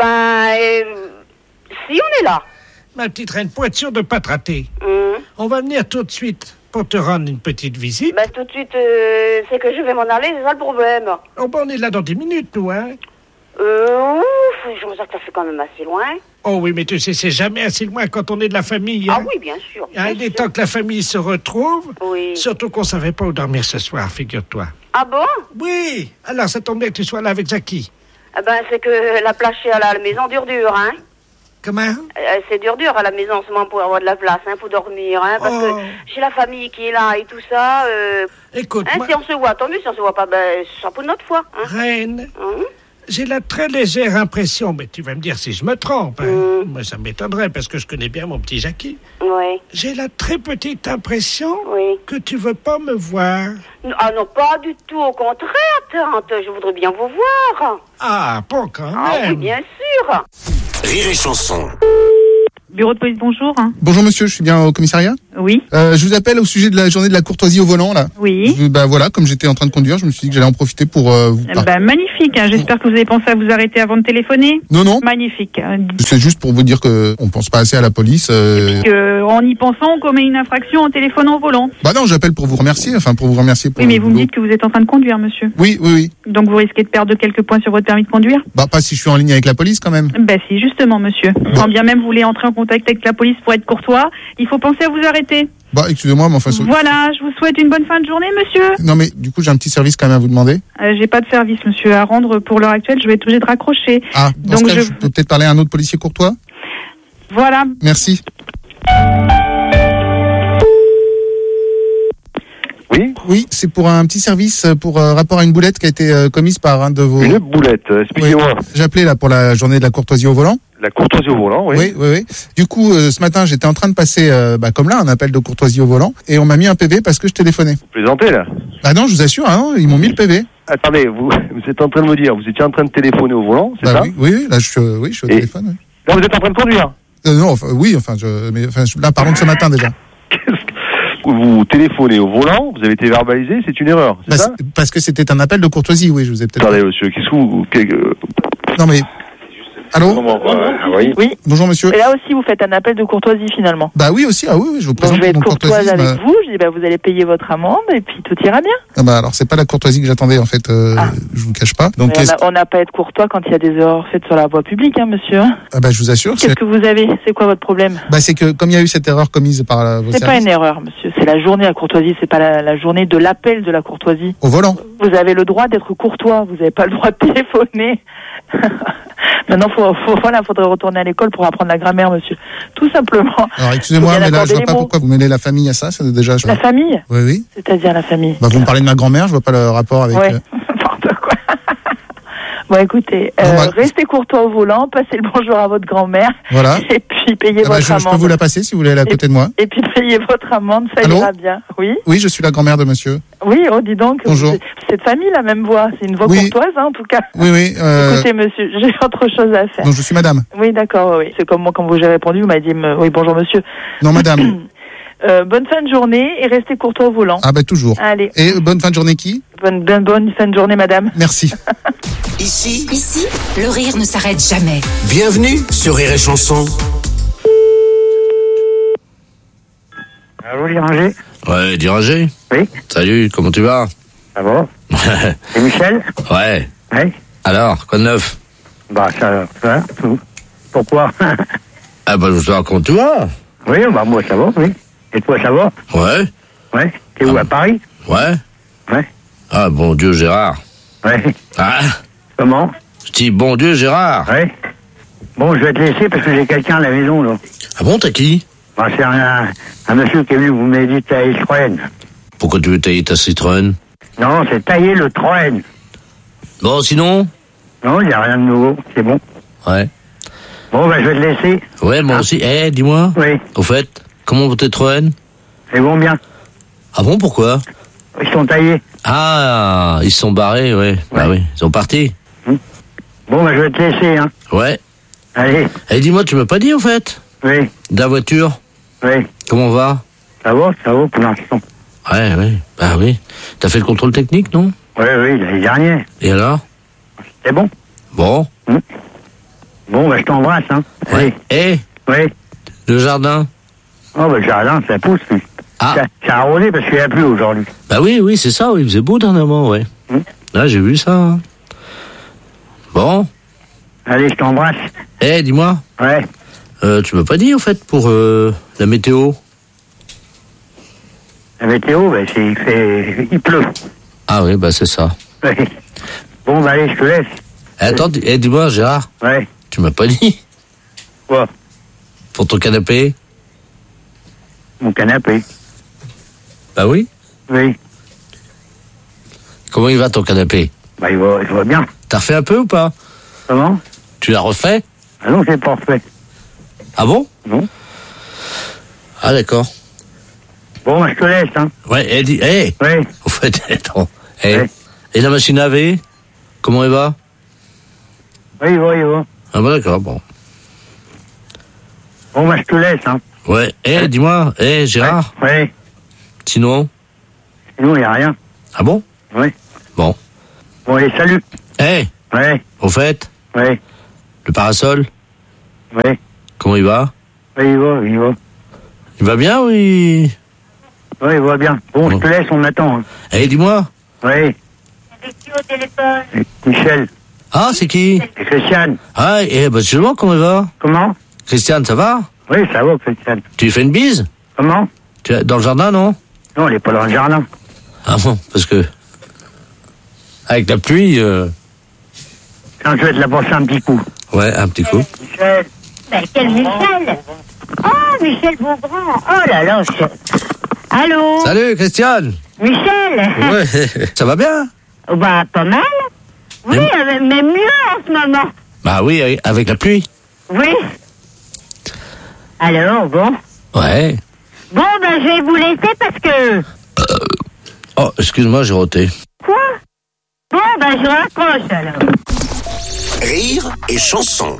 on est là. Ma petite Reine, pour être sûr de ne pas te rater, on va venir tout de suite pour te rendre une petite visite. Ben, tout de suite, c'est que je vais m'en aller, c'est ça le problème. Oh, ben, on est là dans 10 minutes, nous, hein. Ouf, je me sens que ça fait quand même assez loin. Oh oui, mais tu sais, c'est jamais assez loin quand on est de la famille. Ah hein. oui, bien sûr. Il est temps que la famille se retrouve. Oui. Surtout qu'on savait pas où dormir ce soir, figure-toi. Ah bon? Oui. Alors, ça tombe bien que tu sois là avec Jackie. Eh ben, c'est que la place à la maison dure, hein. Comment? C'est dur à la maison en ce moment pour avoir de la place, hein, pour dormir, hein, parce que j'ai la famille qui est là et tout ça. Écoute, hein, si on se voit, tant mieux. Si on se voit pas, ben, ce sera pour notre fois. Hein. Reine, j'ai la très légère impression, mais tu vas me dire si je me trompe. Hein. Moi, ça m'étonnerait parce que je connais bien mon petit Jackie. Oui. J'ai la très petite impression que tu veux pas me voir. Ah non, pas du tout. Au contraire, tante, je voudrais bien vous voir. Ah, bon, quand même. Ah oui, bien sûr. Rire et chanson. Bureau de police, bonjour. Bonjour monsieur, je suis bien au commissariat? Oui. Je vous appelle au sujet de la journée de la courtoisie au volant, là. Oui. Voilà, comme j'étais en train de conduire, je me suis dit que j'allais en profiter pour vous parler. Magnifique, hein. J'espère que vous avez pensé à vous arrêter avant de téléphoner. Non. Magnifique. C'est juste pour vous dire qu'on pense pas assez à la police. En y pensant, on commet une infraction en téléphonant au volant. Bah non, j'appelle pour vous remercier, pour Oui, mais vous me dites que vous êtes en train de conduire, monsieur. Oui. Donc vous risquez de perdre quelques points sur votre permis de conduire? Bah pas si je suis en ligne avec la police, quand même. Bah si, justement, monsieur. Quand bien même vous voulez entrer en contact avec la police pour être courtois, il faut penser à vous arrêter. Bah, excusez-moi, mais enfin... Voilà, je vous souhaite une bonne fin de journée, monsieur. Non, mais du coup, j'ai un petit service quand même à vous demander. J'ai pas de service, monsieur, à rendre pour l'heure actuelle. Je vais être obligée de raccrocher. Ah, dans ce cas, je peux peut-être parler à un autre policier courtois? Voilà. Merci. Oui, c'est pour un petit service, pour rapport à une boulette qui a été commise par un de vos... Une boulette, expliquez-moi. Oui. J'ai appelé là pour la journée de la courtoisie au volant. La courtoisie au volant, oui. Oui. Du coup, ce matin, j'étais en train de passer, comme là, un appel de courtoisie au volant, et on m'a mis un PV parce que je téléphonais. Vous plaisantez, là? Bah non, je vous assure, hein, ils m'ont mis le PV. Attendez, vous êtes en train de me dire, vous étiez en train de téléphoner au volant, c'est ça? Oui, là, je suis au téléphone. Oui. Là, vous êtes en train de conduire? Non, là, parlons de ce matin déjà. Vous téléphonez au volant, vous avez été verbalisé, c'est une erreur, c'est ça? Parce que c'était un appel de courtoisie, oui, je vous ai peut-être... Attendez, monsieur, qu'est-ce que vous... Non, mais... Allô? Oui. Bonjour, monsieur. Et là aussi, vous faites un appel de courtoisie, finalement. Bah oui, aussi. Ah oui, je vous présente. Donc, je vais être courtoise avec vous. Je dis, vous allez payer votre amende et puis tout ira bien. Ah bah alors, c'est pas la courtoisie que j'attendais, en fait. Je vous cache pas. Donc, on n'a pas à être courtois quand il y a des erreurs faites sur la voie publique, hein, monsieur. Ah bah, je vous assure. Qu'est-ce que vous avez? C'est quoi votre problème? Bah, c'est que, comme il y a eu cette erreur commise par vos services... C'est pas une erreur, monsieur. C'est la journée à la courtoisie. C'est pas la journée de l'appel de la courtoisie. Au volant. Vous avez le droit d'être courtois. Vous n'avez pas le droit de téléphoner. Maintenant, faudrait retourner à l'école pour apprendre la grammaire, monsieur. Tout simplement. Alors, excusez-moi, mais là, je vois pas pourquoi vous mêlez la famille à ça. C'est déjà... La famille? Oui. C'est-à-dire la famille? Bah, vous me parlez de ma grand-mère, je vois pas le rapport avec... Ouais, n'importe quoi. Bon, écoutez, restez courtois au volant, passez le bonjour à votre grand-mère. Voilà. Et puis, payez votre amende. Je peux vous la passer, si vous voulez, aller à côté de moi. Et puis, payez votre amende, ça ira bien. Oui? Oui, je suis la grand-mère de monsieur. Oui, dis donc. Bonjour. Cette famille, la même voix. C'est une voix courtoise, hein, en tout cas. Oui. Écoutez, monsieur, j'ai autre chose à faire. Donc, je suis madame. Oui, d'accord, oui. C'est comme moi, quand vous j'ai répondu, vous m'avez dit, oui, bonjour, monsieur. Non, madame. Bonne fin de journée et restez courtois au volant. Ah, bah, toujours. Allez. Et bonne fin de journée qui? Bonne fin de journée, madame. Merci. Ici, le rire ne s'arrête jamais. Bienvenue sur Rire et Chanson. Allô, Diranger? Ouais, Diranger? Oui. Salut, comment tu vas? Ça va? C'est Michel? Ouais. Oui. Alors, quoi de neuf? Bah, ça tout. Pourquoi? Ah bah, je veux savoir comment tu vas. Oui, bah moi ça va, oui. Et toi, ça va? Ouais. Ouais. T'es où, à Paris? Ouais. Ouais. Ah, bon Dieu, Gérard. Ouais. Ah. Comment? Je dis bon Dieu, Gérard. Ouais. Bon, je vais te laisser parce que j'ai quelqu'un à la maison, là. Ah bon, t'as qui? Bah, c'est un monsieur qui est venu vous m'aider de tailler le Citroën. Pourquoi tu veux tailler ta Citroën? Non, c'est tailler le Citroën. Bon, sinon? Non, il n'y a rien de nouveau, c'est bon. Ouais. Bon, bah, je vais te laisser. Ouais, moi aussi. Dis-moi. Oui. Au fait, comment vont tes Citroën? C'est bon, bien. Ah bon, pourquoi? Ils sont taillés. Ah, ils se sont barrés, ouais. Bah oui, ils sont partis. Bon, bah, je vais te laisser, hein. Ouais. Allez. Et dis-moi, tu m'as pas dit, au fait? Oui. De la voiture? Oui. Comment on va? Ça va pour l'instant. Ouais. Bah oui. T'as fait le contrôle technique, non? Oui, l'année dernière. Et alors? C'est bon. Bon. Bon, bah, je t'embrasse, hein. Ouais. Et? Oui. Le jardin? Oh, bah, le jardin, ça pousse, lui. Ah. Ça a arrosé parce qu'il n'y a plus aujourd'hui. Bah oui, c'est ça, oui, il faisait beau dernièrement, ouais. Là, j'ai vu ça. Hein. Bon. Allez, je t'embrasse. Dis-moi. Ouais. Tu m'as pas dit, en fait, pour la météo? La météo, bah, il pleut. Ah oui, bah c'est ça. Ouais. Bon, bah allez, je te laisse. Attends, dis-moi, Gérard. Ouais. Tu m'as pas dit? Quoi? Pour ton canapé? Mon canapé. Bah oui. Oui. Comment il va ton canapé? Bah il va bien. T'as refait un peu ou pas? Comment? Tu l'as refait? Ah non, c'est pas refait. Ah bon? Non. Ah d'accord. Bon, bah, je te laisse, hein. Ouais, Ouais. Au fait, attends. Ouais. Et la machine à laver? Comment elle va? Oui, il va. Ah bah d'accord, bon. Bon, bah je te laisse, hein. Ouais. Dis-moi, Gérard? Ouais. Sinon, il n'y a rien. Ah bon? Oui. Bon. Bon, allez, salut. Ouais. Au fait? Ouais. Le parasol? Ouais. Comment il va? Oui, il va. Il va bien ou Oui, il va bien. Bon, je te laisse, on attend. Hein. Dis-moi. Oui. C'est qui au téléphone? Michel. Ah, c'est qui? C'est Christiane. Ah, justement, comment il va? Comment? Christiane, ça va? Oui, ça va, Christiane. Tu lui fais une bise? Comment? Dans le jardin, non? Non, elle n'est pas dans le jardin. Ah bon, parce que... Avec la pluie... Quand je vais te la passer un petit coup. Ouais, un petit coup. Michel. Ben, quel Michel? Oh, Michel Beaugrand. Oh là là. Allô? Salut, Christiane. Michel. Ouais, ça va bien? Bah, pas mal. Oui, mais mieux en ce moment. Bah oui, avec la pluie. Oui. Alors, bon. Ouais. Bon, ben, je vais vous laisser parce que... Oh, excuse-moi, j'ai roté. Quoi? Bon, ben, je raccroche, alors. Rire et chanson.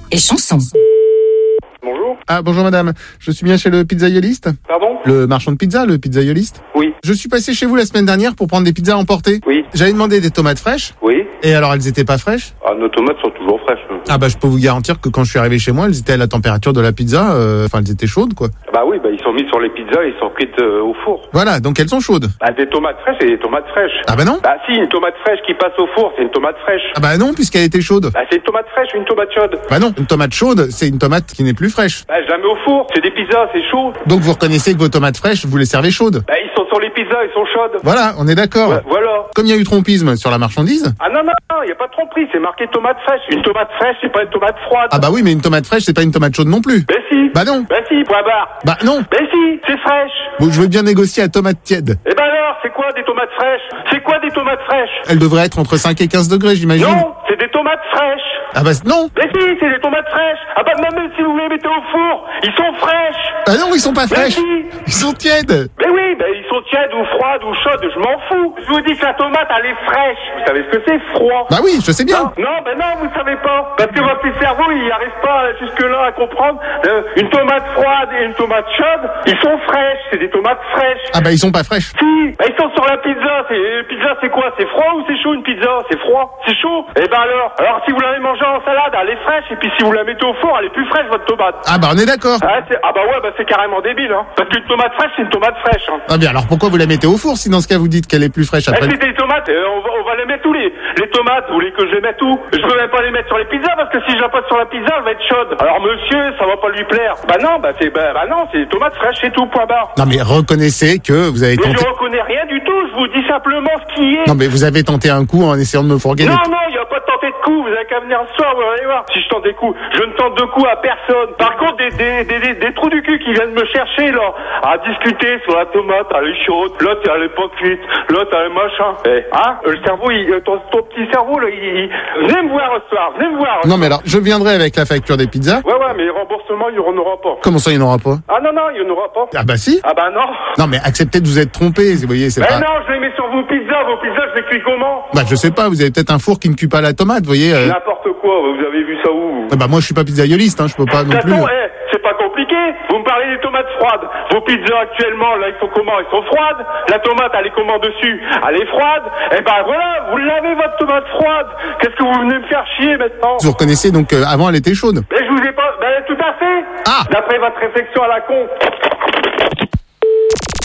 Bonjour. Ah, bonjour madame. Je suis bien chez le pizzaïoliste? Pardon? Le marchand de pizza, le pizzaïoliste? Oui. Je suis passé chez vous la semaine dernière pour prendre des pizzas emportées. Oui. J'avais demandé des tomates fraîches. Oui. Et alors, elles étaient pas fraîches? Ah, nos tomates sont toujours fraîches. Ah bah, je peux vous garantir que quand je suis arrivé chez moi, elles étaient à la température de la pizza. Enfin, elles étaient chaudes, quoi. Bah oui, ils sont mis sur les pizzas et ils sont frites au four. Voilà, donc elles sont chaudes. Bah, des tomates fraîches et des tomates fraîches. Ah bah non. Bah si, une tomate fraîche qui passe au four, c'est une tomate fraîche. Ah bah non, puisqu'elle était chaude. Bah c'est une tomate fraîche ou une tomate chaude. Bah non, une tomate chaude, c'est une tomate qui n'est plus fraîche. Bah je la mets au four, c'est des pizzas, c'est chaud. Donc vous reconnaissez que vos tomates fraîches, vous les servez chaudes. Bah ils sont sur les pizzas, ils sont chaudes. Voilà, on est d'accord. Ouais, voilà. Comme il y a eu trompisme sur la marchandise. Ah non, il n'y a pas de tromperie, c'est marqué tomate fraîche. Une tomate fraîche, c'est pas une tomate froide. Ah bah oui, mais une tomate fraîche, c'est pas une tomate chaude non plus. Bah si. Bah non. Bah si, point barre. Bah non. Bah si, c'est fraîche. Bon, je veux bien négocier à tomate tiède. Eh ben alors, c'est quoi des tomates fraîches? C'est quoi des tomates fraîches? Elles devraient être entre 5 et 15 degrés, j'imagine. Non, c'est des tomates fraîches. Ah bah non. Mais si, c'est des tomates fraîches. Ah bah même si vous les mettez au four, ils sont fraîches. Ah non, ils sont pas fraîches. Si. Ils sont tièdes. Mais oui, ils sont tièdes ou froides ou chaudes, je m'en fous. Je vous dis que la tomate, elle est fraîche. Vous savez ce que c'est, froid? Bah oui, je sais bien. Non, vous savez pas. Parce que votre petit cerveau, il arrive pas jusque-là à comprendre. Une tomate froide et une tomate chaude, ils sont fraîches. C'est des tomates fraîches. Ah bah ils sont pas fraîches. Si, ils sont sur la pizza. Pizza, c'est quoi? C'est froid ou c'est chaud une pizza? C'est froid. C'est chaud. Eh ben alors si vous l'avez mangée en salade, elle est fraîche. Et puis si vous la mettez au four, elle est plus fraîche, votre tomate. Ah bah on est d'accord. C'est carrément débile, hein. Parce qu'une tomate fraîche, c'est une tomate fraîche, hein. Ah bien alors pourquoi vous la mettez au four si dans ce cas vous dites qu'elle est plus fraîche après? C'est des tomates, on va les mettre tous les tomates, vous voulez que je les mette où? Je peux même pas les mettre sur les pizzas parce que si je la pose sur la pizza, elle va être chaude. Alors monsieur, ça va pas lui plaire. Bah non, c'est des tomates fraîches, c'est tout, point barre. Non mais reconnaissez que vous avez tenté... Mais je reconnais rien du tout, je vous dis simplement ce qui est. Non mais vous avez tenté un coup en essayant de me fourguer. Non, il n'y a pas de tenter de coup, vous avez qu'à venir ce soir, vous allez voir. Si je tente des coups, je ne tente de coups à personne. Par contre, des trous du cul qui viennent me chercher, là, à discuter sur la tomate, elle est chaude, l'autre elle est pas cuite, l'autre elle est machin. Le cerveau, ton petit cerveau, là, venez me voir ce soir, venez me voir. Non mais alors, je viendrai avec la facture des pizzas. Ouais, mais remboursement, il n'y en aura pas. Comment ça, il n'y en aura pas? Ah non, il n'y en aura pas. Ah bah si. Ah bah non. Non mais acceptez de vous être trompé, vous voyez, c'est pas... non, je les mets sur vos pizzas, je les cuis comment? Bah je sais pas, vous avez peut-être un four qui ne cuit pas la tomate, vous voyez. N'importe quoi, vous avez vu ça où? Bah moi je suis pas pizzaïoliste, je peux pas non plus... C'est pas compliqué, vous me parlez des tomates froides. Vos pizzas actuellement, là, ils sont comment? Ils sont froides. La tomate, elle est comment dessus? Elle est froide. Eh ben voilà, vous l'avez votre tomate froide. Qu'est-ce que vous venez me faire chier maintenant? Vous reconnaissez donc avant elle était chaude? Mais je vous ai pas... tout à fait. Ah. D'après votre réflexion à la con.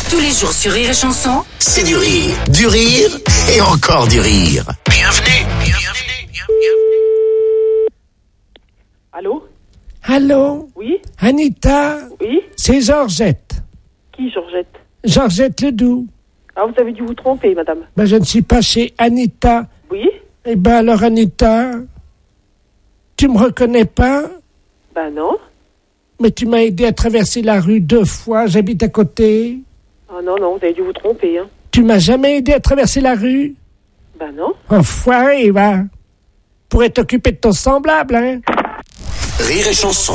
Tous les jours sur Rire et Chanson. C'est du rire et encore du rire. Bienvenue. Allô? Allô? Oui? Anita? Oui? C'est Georgette. Qui, Georgette? Georgette Ledoux. Ah, vous avez dû vous tromper, madame. Ben, je ne suis pas chez Anita. Oui? Eh ben, alors, Anita, tu me reconnais pas? Ben non. Mais tu m'as aidé à traverser la rue 2 fois, j'habite à côté. Ah non, vous avez dû vous tromper, hein. Tu m'as jamais aidé à traverser la rue? Ben non. Enfoiré, va. Pourrais t'occuper de ton semblable, hein. Rire et Chanson.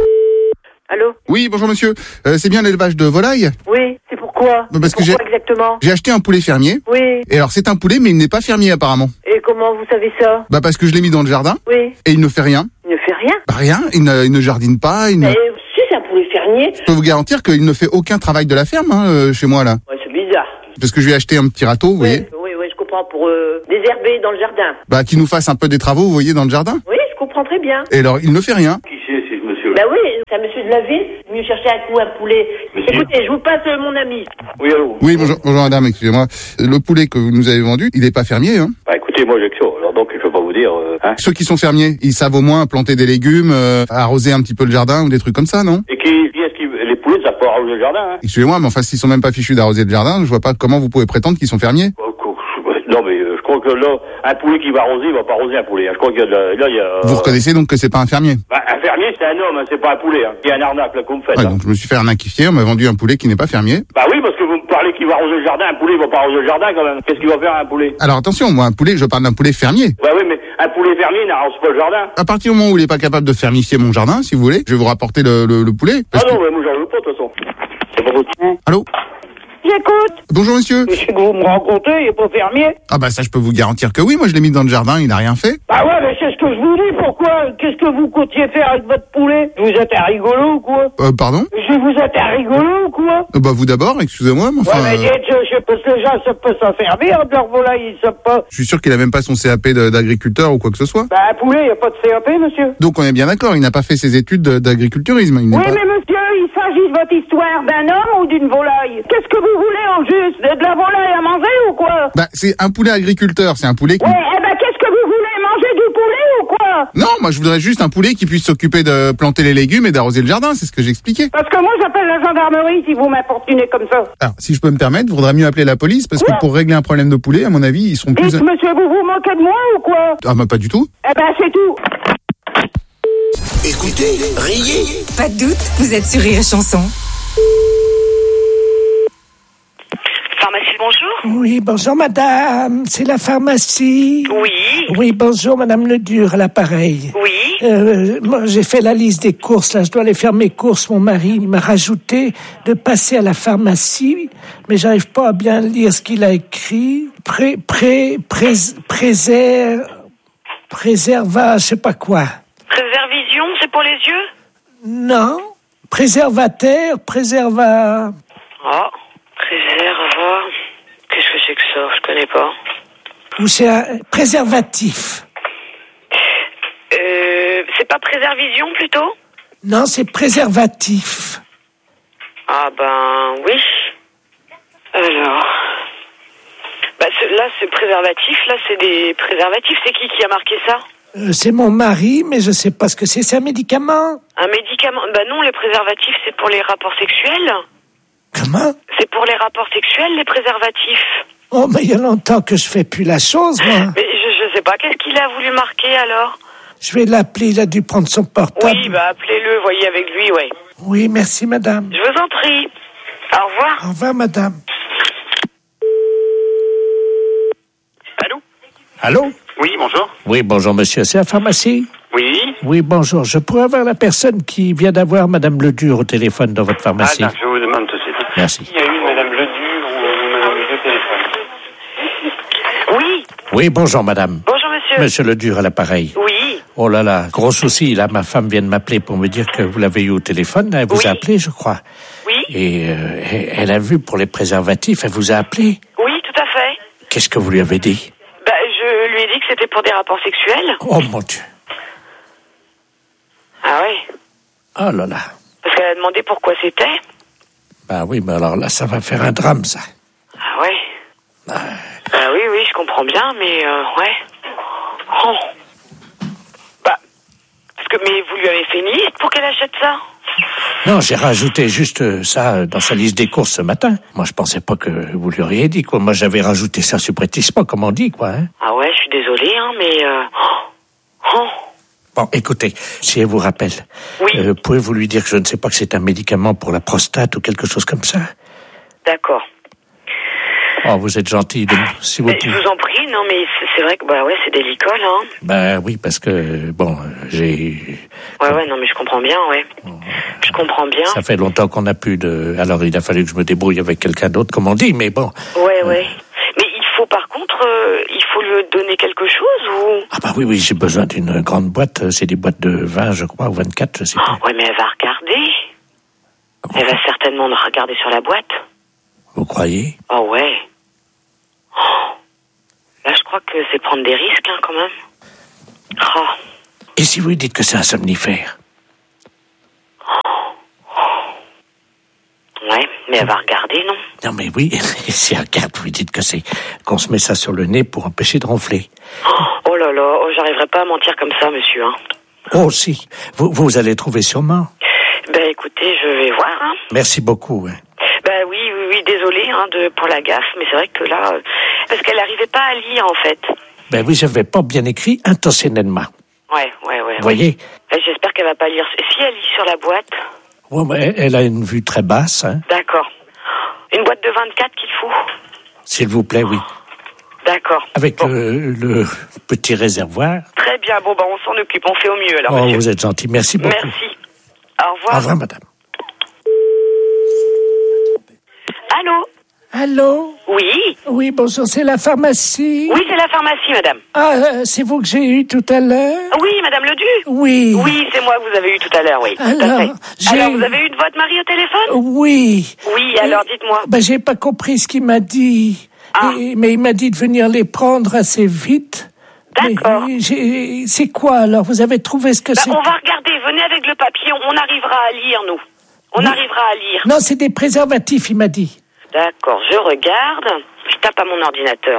Allô? Oui, bonjour monsieur. C'est bien l'élevage de volailles? Oui, c'est pourquoi? Parce que pourquoi exactement? J'ai acheté un poulet fermier. Oui. Et alors c'est un poulet, mais il n'est pas fermier apparemment. Et comment vous savez ça? Bah parce que je l'ai mis dans le jardin. Oui. Et il ne fait rien. Il ne fait rien? Bah rien, il ne jardine pas. Si c'est un poulet fermier. Je peux vous garantir qu'il ne fait aucun travail de la ferme chez moi là. Ouais, c'est bizarre. Parce que je lui ai acheté un petit râteau, vous voyez. Oui, je comprends, pour désherber dans le jardin. Bah qu'il nous fasse un peu des travaux, vous voyez, dans le jardin. Oui, je comprends très bien. Et alors il ne fait rien. Qui c'est ce monsieur-là? Bah oui, c'est un monsieur de la ville, venu chercher un poulet. Monsieur. Écoutez, je vous passe mon ami. Oui, allô? Oui, bonjour madame, excusez-moi. Le poulet que vous nous avez vendu, il n'est pas fermier, hein. Bah écoutez, moi j'ai que ça, alors donc je peux pas vous dire, hein. Ceux qui sont fermiers, ils savent au moins planter des légumes, arroser un petit peu le jardin ou des trucs comme ça, non? Et qui est-ce qui... Les poulets, ça peut arroser le jardin, hein. Excusez-moi, mais enfin, s'ils sont même pas fichus d'arroser le jardin, je vois pas comment vous pouvez prétendre qu'ils sont fermiers. Non, mais je crois que là, un poulet qui va arroser, il va pas arroser un poulet, hein. Je crois qu'il y a là, il y a... Vous reconnaissez donc que c'est pas un fermier? Bah, un fermier, c'est un homme, hein, c'est pas un poulet, hein. Il y a un arnaque, là, qu'on me fait, Ouais, là. donc je me suis fait arnaquifier, on m'a vendu un poulet qui n'est pas fermier. Bah oui, parce que vous me parlez qu'il va arroser le jardin, un poulet, il va pas arroser le jardin, quand même. Qu'est-ce qu'il va faire, un poulet? Alors attention, moi, un poulet, je parle d'un poulet fermier. Bah oui, mais un poulet fermier n'arrose pas le jardin. À partir du moment où il est pas capable de fermifier mon jardin, si vous voulez, je vais vous rapporter le poulet. Ah non, mais moi j'en veux pas, de toute façon. C'est pas possible. Allô? J'écoute. Bonjour monsieur. Monsieur que vous me racontez, il est pas fermier. Ah bah ça, je peux vous garantir que oui, moi je l'ai mis dans le jardin, il n'a rien fait. Bah ouais, mais c'est ce que je vous dis, pourquoi? Qu'est-ce que vous comptiez faire avec votre poulet? Vous êtes un rigolo ou quoi? Pardon? Vous êtes un rigolo ou quoi? Bah vous d'abord, excusez-moi, mais enfin... Ouais, mais dites, je sais pas si les gens savent pas s'en servir de leur volaille, ils savent pas. Je suis sûr qu'il a même pas son CAP d'agriculteur ou quoi que ce soit. Bah un poulet, il a pas de CAP, monsieur. Donc on est bien d'accord, il n'a pas fait ses études d'agriculturisme. Oui, mais monsieur, il s'agit de votre histoire d'un homme ou d'une volaille? Qu'est-ce que vous voulez au juste? De la volaille à manger ou quoi? Bah c'est un poulet agriculteur, c'est un poulet qui... Ouais, eh ben qu'est-ce que vous voulez? Manger du poulet ou quoi? Non, moi je voudrais juste un poulet qui puisse s'occuper de planter les légumes et d'arroser le jardin, c'est ce que j'expliquais. Parce que moi j'appelle la gendarmerie si vous m'importunez comme ça. Alors, si je peux me permettre, il faudrait mieux appeler la police, parce que pour régler un problème de poulet, à mon avis, ils seront plus... Dites, monsieur, vous vous moquez de moi ou quoi? Ah bah pas du tout. Eh ben c'est tout. Écoutez, riez. Pas de doute, vous êtes sur Rire et Chanson. Pharmacie, bonjour. Oui, bonjour madame, c'est la pharmacie. Oui. Oui, bonjour madame Ledur, à l'appareil. Oui. Moi j'ai fait la liste des courses, là je dois aller faire mes courses, mon mari il m'a rajouté de passer à la pharmacie, mais j'arrive pas à bien lire ce qu'il a écrit. Préserva, je sais pas quoi. Préservision, c'est pour les yeux? Non, préservateur, préserva... Oh, préserva... Qu'est-ce que c'est que ça? Je connais pas. Ou c'est un préservatif. C'est pas préservision, plutôt? Non, c'est préservatif. Ah ben, oui. Alors... Bah, là, c'est préservatif, là, c'est des préservatifs. C'est qui a marqué ça? C'est mon mari, mais je sais pas ce que c'est. C'est un médicament? Un médicament? Bah non, les préservatifs, c'est pour les rapports sexuels. Comment? C'est pour les rapports sexuels, les préservatifs. Oh, mais il y a longtemps que je fais plus la chose, moi. Mais je sais pas, qu'est-ce qu'il a voulu marquer, alors? Je vais l'appeler, il a dû prendre son portable. Oui, bah appelez-le, voyez avec lui, ouais. Oui, merci, madame. Je vous en prie. Au revoir. Au revoir, madame. Allô? Allô? Oui, bonjour. Oui, bonjour, monsieur. C'est la pharmacie? Oui. Oui, bonjour. Je pourrais avoir la personne qui vient d'avoir madame Ledur au téléphone dans votre pharmacie? Ah, je vous demande tout de suite. Merci. Il y a eu madame Ledur ou madame Ledur au téléphone? Oui. Oui, bonjour, madame. Bonjour, monsieur. Monsieur Ledur à l'appareil. Oui. Oh là là, gros souci. Là, ma femme vient de m'appeler pour me dire que vous l'avez eu au téléphone. Elle vous a appelé, je crois. Oui. Et elle a vu pour les préservatifs. Elle vous a appelé? Oui, tout à fait. Qu'est-ce que vous lui avez dit? Bah, je lui ai dit que c'était pour des rapports sexuels. Oh, mon Dieu. Ah oui. Oh là là. Parce qu'elle a demandé pourquoi c'était. Bah oui, mais alors là, ça va faire un drame, ça. Ah ouais. Oui, je comprends bien, mais ouais. Oh. Bah, mais vous lui avez fait une liste pour qu'elle achète ça? Non, j'ai rajouté juste ça dans sa liste des courses ce matin. Moi, je pensais pas que vous lui auriez dit, quoi. Moi, j'avais rajouté ça subrepticement, comme on dit, quoi. Hein. Ah ouais, je suis désolée, hein, mais... Bon, écoutez, si elle vous rappelle, pouvez-vous lui dire que je ne sais pas que c'est un médicament pour la prostate ou quelque chose comme ça? D'accord. Oh, vous êtes gentil, si vous pouvez. Je vous en prie, non, mais c'est vrai que, c'est des licoles, hein. Ben oui, parce que, j'ai... Ouais, non, mais je comprends bien, ouais. Je comprends bien. Ça fait longtemps qu'on n'a plus de... Alors, il a fallu que je me débrouille avec quelqu'un d'autre, comme on dit, mais bon. Ouais. Mais il faut, par contre, il faut lui donner quelque chose, ou... Ah bah oui, j'ai besoin d'une grande boîte. C'est des boîtes de 20, je crois, ou 24, je sais pas. Ouais, mais elle va regarder. Elle va certainement regarder sur la boîte. Vous croyez? Oh, ouais. Là, je crois que c'est prendre des risques, hein, quand même. Oh. Et si vous lui dites que c'est un somnifère? Ouais, mais elle va regarder, non? Non, mais oui, si elle regarde, vous lui dites que c'est qu'on se met ça sur le nez pour empêcher de ronfler. Oh là là, j'arriverai pas à mentir comme ça, monsieur, hein. Oh, si. Vous allez trouver sûrement. Ben, écoutez, je vais voir, hein. Merci beaucoup, hein. Ben oui, désolé, hein, pour la gaffe, mais c'est vrai que là... parce qu'elle n'arrivait pas à lire, en fait. Ben oui, j'avais pas bien écrit intentionnellement. Ouais. Vous voyez? J'espère qu'elle va pas lire. Si elle lit sur la boîte... Ouais, mais elle a une vue très basse, hein. D'accord. Une boîte de 24 qu'il faut? S'il vous plaît, oui. D'accord. Avec le petit réservoir. Très bien, on s'en occupe, on fait au mieux, alors, monsieur. Vous êtes gentil, merci beaucoup. Merci. Au revoir. Au revoir, madame. Allô? Allô? Oui? Oui, bonjour, c'est la pharmacie? Oui, c'est la pharmacie, madame. Ah, c'est vous que j'ai eu tout à l'heure? Oui, madame Ledu? Oui. Oui, c'est moi que vous avez eu tout à l'heure, oui. Alors, vous avez eu votre mari au téléphone? Oui. Oui, alors dites-moi. J'ai pas compris ce qu'il m'a dit. Ah. Mais il m'a dit de venir les prendre assez vite. D'accord. C'est quoi, alors? Vous avez trouvé ce que c'est? On va regarder, venez avec le papier, on arrivera à lire, nous. On arrivera à lire. Non, c'est des préservatifs, il m'a dit. D'accord, je regarde. Je tape à mon ordinateur.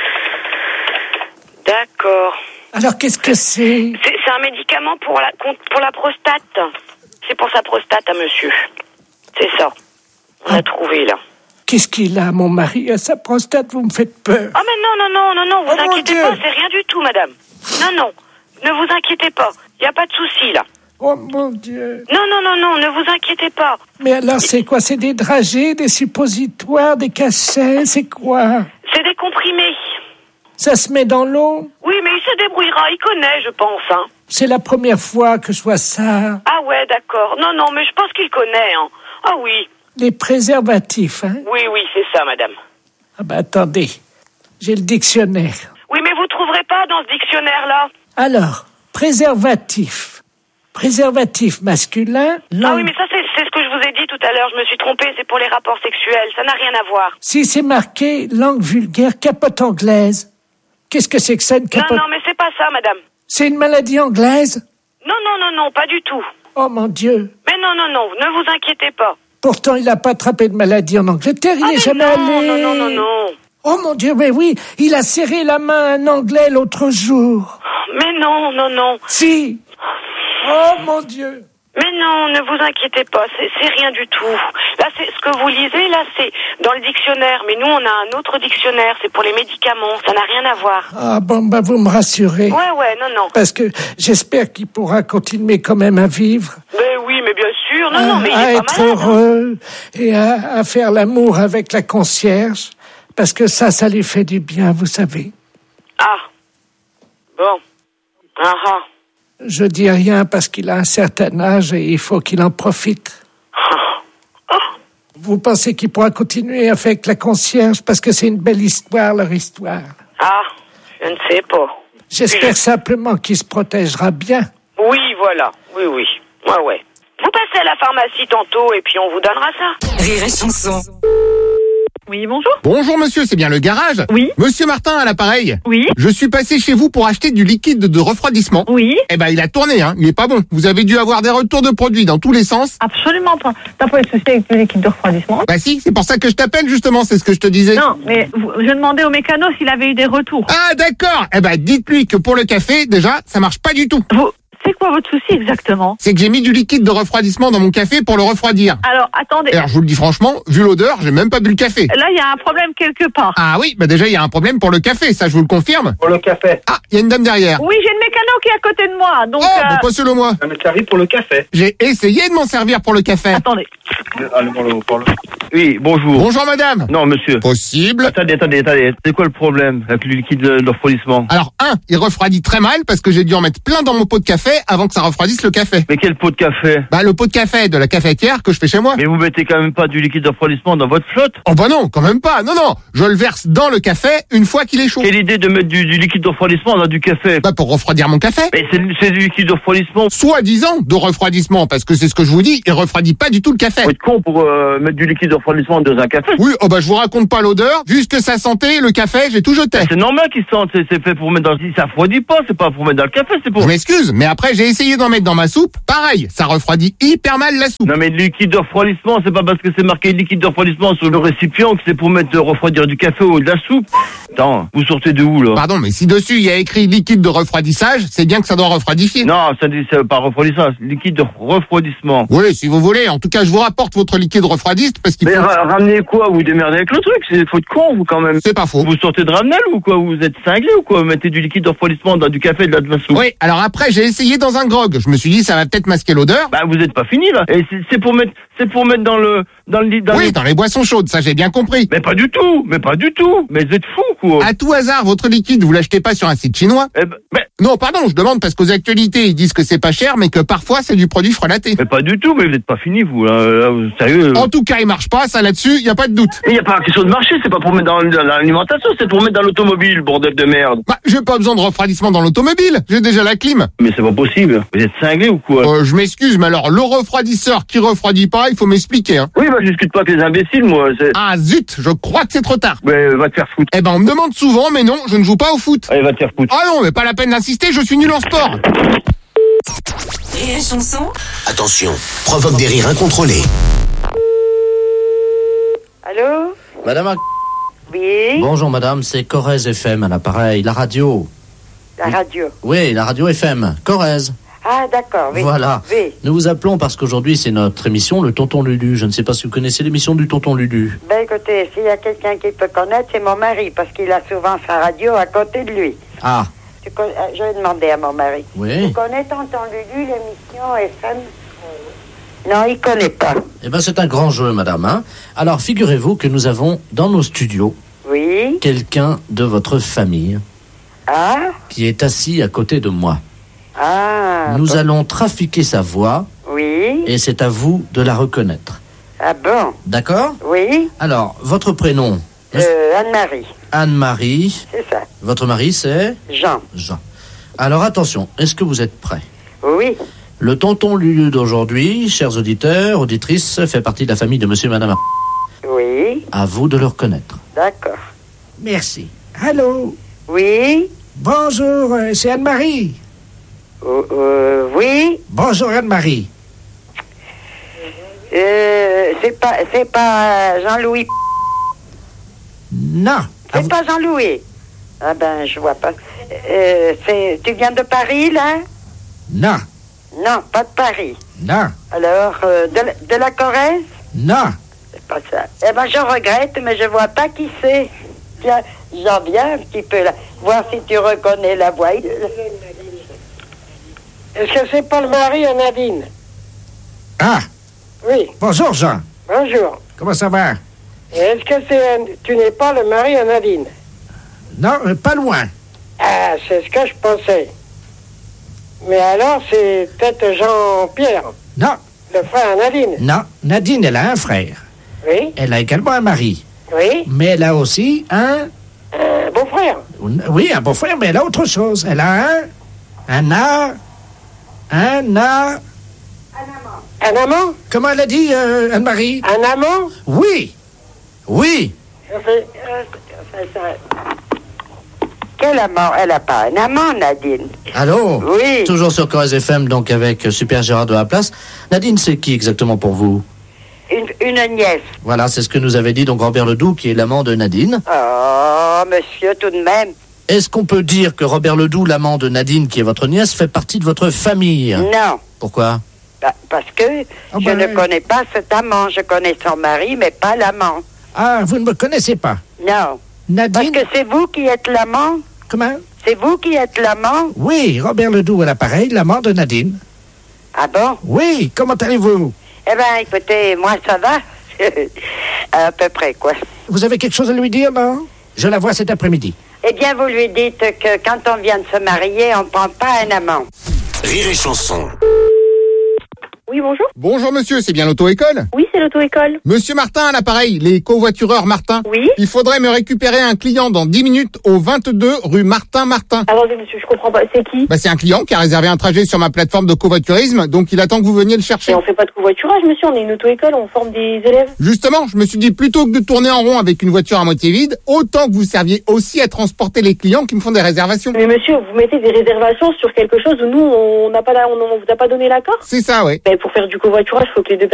D'accord. Alors, qu'est-ce que c'est? C'est un médicament pour la prostate. C'est pour sa prostate à monsieur. C'est ça. On a trouvé, là. Qu'est-ce qu'il a, mon mari, à sa prostate? Vous me faites peur. Ah, mais non, vous inquiétez pas, c'est rien du tout, madame. Non, ne vous inquiétez pas. Il n'y a pas de souci, là. Oh, mon Dieu. Non, ne vous inquiétez pas. Mais alors, c'est quoi? C'est des dragées, des suppositoires, des cachets? C'est quoi? C'est des comprimés. Ça se met dans l'eau? Oui, mais il se débrouillera, il connaît, je pense, hein. C'est la première fois que je vois ça. Ah ouais, d'accord. Non, mais je pense qu'il connaît, hein. Ah oui. Les préservatifs, hein? Oui, c'est ça, madame. Ah ben, attendez. J'ai le dictionnaire. Oui, mais vous trouverez pas dans ce dictionnaire-là. Alors, préservatif. Préservatif masculin. Ah oui, mais ça, c'est ce que je vous ai dit tout à l'heure. Je me suis trompée, c'est pour les rapports sexuels. Ça n'a rien à voir. Si c'est marqué langue vulgaire, capote anglaise. Qu'est-ce que c'est que ça, une capote? Non, mais c'est pas ça, madame. C'est une maladie anglaise? Non, pas du tout. Oh, mon Dieu. Mais non, ne vous inquiétez pas. Pourtant, il n'a pas attrapé de maladie en Angleterre, il n'est jamais allé. Non. Oh mon Dieu, mais oui, il a serré la main à un Anglais l'autre jour. Mais non. Si. Oh mon Dieu. Mais non, ne vous inquiétez pas, c'est rien du tout. Là, c'est ce que vous lisez, là, c'est dans le dictionnaire. Mais nous, on a un autre dictionnaire, c'est pour les médicaments. Ça n'a rien à voir. Ah bon, vous me rassurez. Ouais, non. Parce que j'espère qu'il pourra continuer quand même à vivre. Mais oui, mais bien sûr. Non, mais il à est être pas malade, heureux et à faire l'amour avec la concierge. Parce que ça lui fait du bien, vous savez. Ah. Bon. Ah. Je dis rien parce qu'il a un certain âge et il faut qu'il en profite. Vous pensez qu'il pourra continuer avec la concierge parce que c'est une belle histoire, leur histoire? Ah, je ne sais pas. J'espère simplement qu'il se protégera bien. Oui, voilà. Oui. Ouais. Vous passez à la pharmacie tantôt et puis on vous donnera ça. Rire et chanson. Oui, bonjour. Bonjour monsieur, c'est bien le garage? Oui. Monsieur Martin à l'appareil? Oui. Je suis passé chez vous pour acheter du liquide de refroidissement. Oui. Eh ben il a tourné, hein. Il est pas bon. Vous avez dû avoir des retours de produits dans tous les sens. Absolument pas. T'as pas eu de souci avec le liquide de refroidissement? Bah si, c'est pour ça que je t'appelle justement, c'est ce que je te disais. Non, mais je demandais au mécano s'il avait eu des retours. Ah d'accord. Eh ben dites-lui que pour le café, déjà, ça marche pas du tout. C'est quoi votre souci exactement? C'est que j'ai mis du liquide de refroidissement dans mon café pour le refroidir. Alors, attendez. Alors je vous le dis franchement, vu l'odeur, j'ai même pas bu le café. Là, il y a un problème quelque part. Ah oui, bah déjà il y a un problème pour le café, ça je vous le confirme. Pour le café. Ah, il y a une dame derrière. Oui, j'ai le mécano qui est à côté de moi, donc... Oh, bah passez-le moi. Ça m'est servi pour le café. J'ai essayé de m'en servir pour le café. Attendez. Oui, bonjour. Bonjour madame. Non, monsieur. Possible. Attendez. C'est quoi le problème avec le liquide de refroidissement? Alors, il refroidit très mal parce que j'ai dû en mettre plein dans mon pot de café avant que ça refroidisse le café. Mais quel pot de café? Bah, le pot de café de la cafetière que je fais chez moi. Mais vous mettez quand même pas du liquide de refroidissement dans votre flotte? Oh bah non, quand même pas. Non, je le verse dans le café une fois qu'il est chaud. Quelle idée de mettre du liquide de refroidissement dans du café? Bah, pour refroidir mon café. Mais c'est du liquide de refroidissement. Soi-disant de refroidissement, parce que c'est ce que je vous dis, il refroidit pas du tout le café. Vous êtes con pour mettre du liquide de refroidissement dans un café? Oui, oh bah je vous raconte pas l'odeur, juste que ça sentait le café, j'ai tout jeté. C'est normal qu'il sente, c'est fait pour mettre dans... Ça refroidit pas, c'est pas pour mettre dans le café, c'est pour... Je m'excuse, mais après j'ai essayé d'en mettre dans ma soupe, pareil, ça refroidit hyper mal la soupe. Non mais le liquide de refroidissement, c'est pas parce que c'est marqué liquide de refroidissement sur le récipient que c'est pour mettre refroidir du café ou de la soupe. Attends, vous sortez de où là? Pardon, mais si dessus il y a écrit liquide de refroidissage, c'est bien que ça doit refroidifier. Non, ça dit c'est pas refroidissage, liquide de refroidissement. Oui, si vous voulez, en tout cas je vous rapporte votre liquide refroidiste parce qu'il faut... Mais ramenez quoi? Vous démerdez avec le truc, c'est faut de con vous quand même. C'est pas faux. Vous sortez de Ramnel ou quoi? Vous êtes cinglé ou quoi? Vous mettez du liquide de refroidissement dans du café et de la soupe. Oui, alors après j'ai essayé dans un grog, je me suis dit ça va peut-être masquer l'odeur. Bah vous êtes pas fini là. Et c'est pour mettre dans le dans les boissons chaudes, ça j'ai bien compris. Mais pas du tout. Mais vous êtes fou quoi. À tout hasard, votre liquide, vous l'achetez pas sur un site chinois? Non, pardon, je demande parce qu'aux actualités, ils disent que c'est pas cher, mais que parfois c'est du produit frelaté. Mais pas du tout, mais vous êtes pas fini vous là, sérieux. En tout cas, il marche pas, ça là-dessus, y a pas de doute. Il y a pas question de marcher, c'est pas pour mettre dans l'alimentation, c'est pour mettre dans l'automobile, bordel de merde. Bah, j'ai pas besoin de refroidissement dans l'automobile, j'ai déjà la clim. Mais c'est pas possible. Vous êtes cinglé ou quoi? Je m'excuse, mais alors le refroidisseur qui refroidit pas, il faut m'expliquer, hein. Oui, bah je discute pas avec les imbéciles, moi. Ah zut, je crois que c'est trop tard. Ouais, va te faire foutre. Eh ben on me demande souvent, mais non, je ne joue pas au foot. Allez, va te faire foutre. Ah non, mais pas la peine d'insister, je suis nul en sport. Et la chanson? Attention, provoque des rires incontrôlés. Allô? Madame... Oui? Bonjour madame, c'est Corrèze FM à l'appareil, la radio. La radio? Oui, la radio FM, Corrèze. Ah d'accord, oui. Voilà. Oui. Nous vous appelons parce qu'aujourd'hui c'est notre émission, le Tonton Lulu. Je ne sais pas si vous connaissez l'émission du Tonton Lulu. Ben écoutez, s'il y a quelqu'un qui peut connaître, c'est mon mari, parce qu'il a souvent sa radio à côté de lui. Ah. Je vais demander à mon mari. Oui. Tu connais Tonton Lulu, l'émission FM? Non, il connaît pas. Eh ben c'est un grand jeu, madame. Hein. Alors figurez-vous que nous avons dans nos studios quelqu'un de votre famille qui est assis à côté de moi. Nous allons trafiquer sa voix. Oui. Et c'est à vous de la reconnaître. Ah bon? D'accord? Oui. Alors, votre prénom? Anne-Marie. Anne-Marie. C'est ça. Votre mari, c'est? Jean. Jean. Alors, attention, est-ce que vous êtes prêts? Oui. Le Tonton Lulu d'aujourd'hui, chers auditeurs, auditrices, fait partie de la famille de monsieur et madame. Oui. À vous de le reconnaître. D'accord. Merci. Allô? Oui. Bonjour, c'est Anne-Marie. Oui. Bonjour Anne-Marie. C'est pas Jean-Louis. Non. C'est pas Jean-Louis. Ah ben, je vois pas. Tu viens de Paris, là? Non. Non, pas de Paris. Non. Alors, de la Corrèze? Non. C'est pas ça. Eh ben, je regrette, mais je vois pas qui c'est. Tiens, j'en viens un petit peu là. Voir si tu reconnais la voix. Est-ce que c'est pas le mari à Nadine? Ah. Oui. Bonjour Jean. Bonjour. Comment ça va? Est-ce que tu n'es pas le mari à Nadine? Non, pas loin. Ah, c'est ce que je pensais. Mais alors, c'est peut-être Jean-Pierre. Non. Le frère à Nadine. Non, Nadine, elle a un frère. Oui. Elle a également un mari. Oui. Mais elle a aussi un beau-frère. Oui, un beau-frère, mais elle a autre chose. Elle a un amant. Un amant? Comment elle a dit, Anne-Marie? Un amant? Oui. Oui. Quel amant? Elle n'a pas un amant, Nadine. Allô? Oui. Toujours sur Corrèze FM, donc avec Super Gérard de la Place. Nadine, c'est qui exactement pour vous? Une nièce. Voilà, c'est ce que nous avait dit donc Robert Ledoux, qui est l'amant de Nadine. Oh, monsieur, tout de même. Est-ce qu'on peut dire que Robert Ledoux, l'amant de Nadine, qui est votre nièce, fait partie de votre famille? Non. Pourquoi? Parce que je ne connais pas cet amant. Je connais son mari, mais pas l'amant. Ah, vous ne me connaissez pas? Non. Nadine? Parce que c'est vous qui êtes l'amant? Comment? C'est vous qui êtes l'amant? Oui, Robert Ledoux à l'appareil, l'amant de Nadine. Ah bon? Oui, comment allez-vous? Eh bien, écoutez, moi, ça va. À peu près, quoi. Vous avez quelque chose à lui dire, non? Je la vois cet après-midi. Eh bien, vous lui dites que quand on vient de se marier, on ne prend pas un amant. Rire et chanson. Oui, bonjour. Bonjour monsieur, c'est bien l'auto-école? Oui, c'est l'auto-école. Monsieur Martin à l'appareil, les covoitureurs Martin. Oui. Il faudrait me récupérer un client dans 10 minutes au 22 rue Martin. Attendez monsieur, je comprends pas, c'est qui? C'est un client qui a réservé un trajet sur ma plateforme de covoiturisme, donc il attend que vous veniez le chercher. Et on fait pas de covoiturage monsieur, on est une auto-école, on forme des élèves. Justement, je me suis dit plutôt que de tourner en rond avec une voiture à moitié vide, autant que vous serviez aussi à transporter les clients qui me font des réservations. Mais monsieur, vous mettez des réservations sur quelque chose où nous, on vous a pas donné l'accord? C'est ça, ouais. Pour faire du covoiturage, il faut que les deux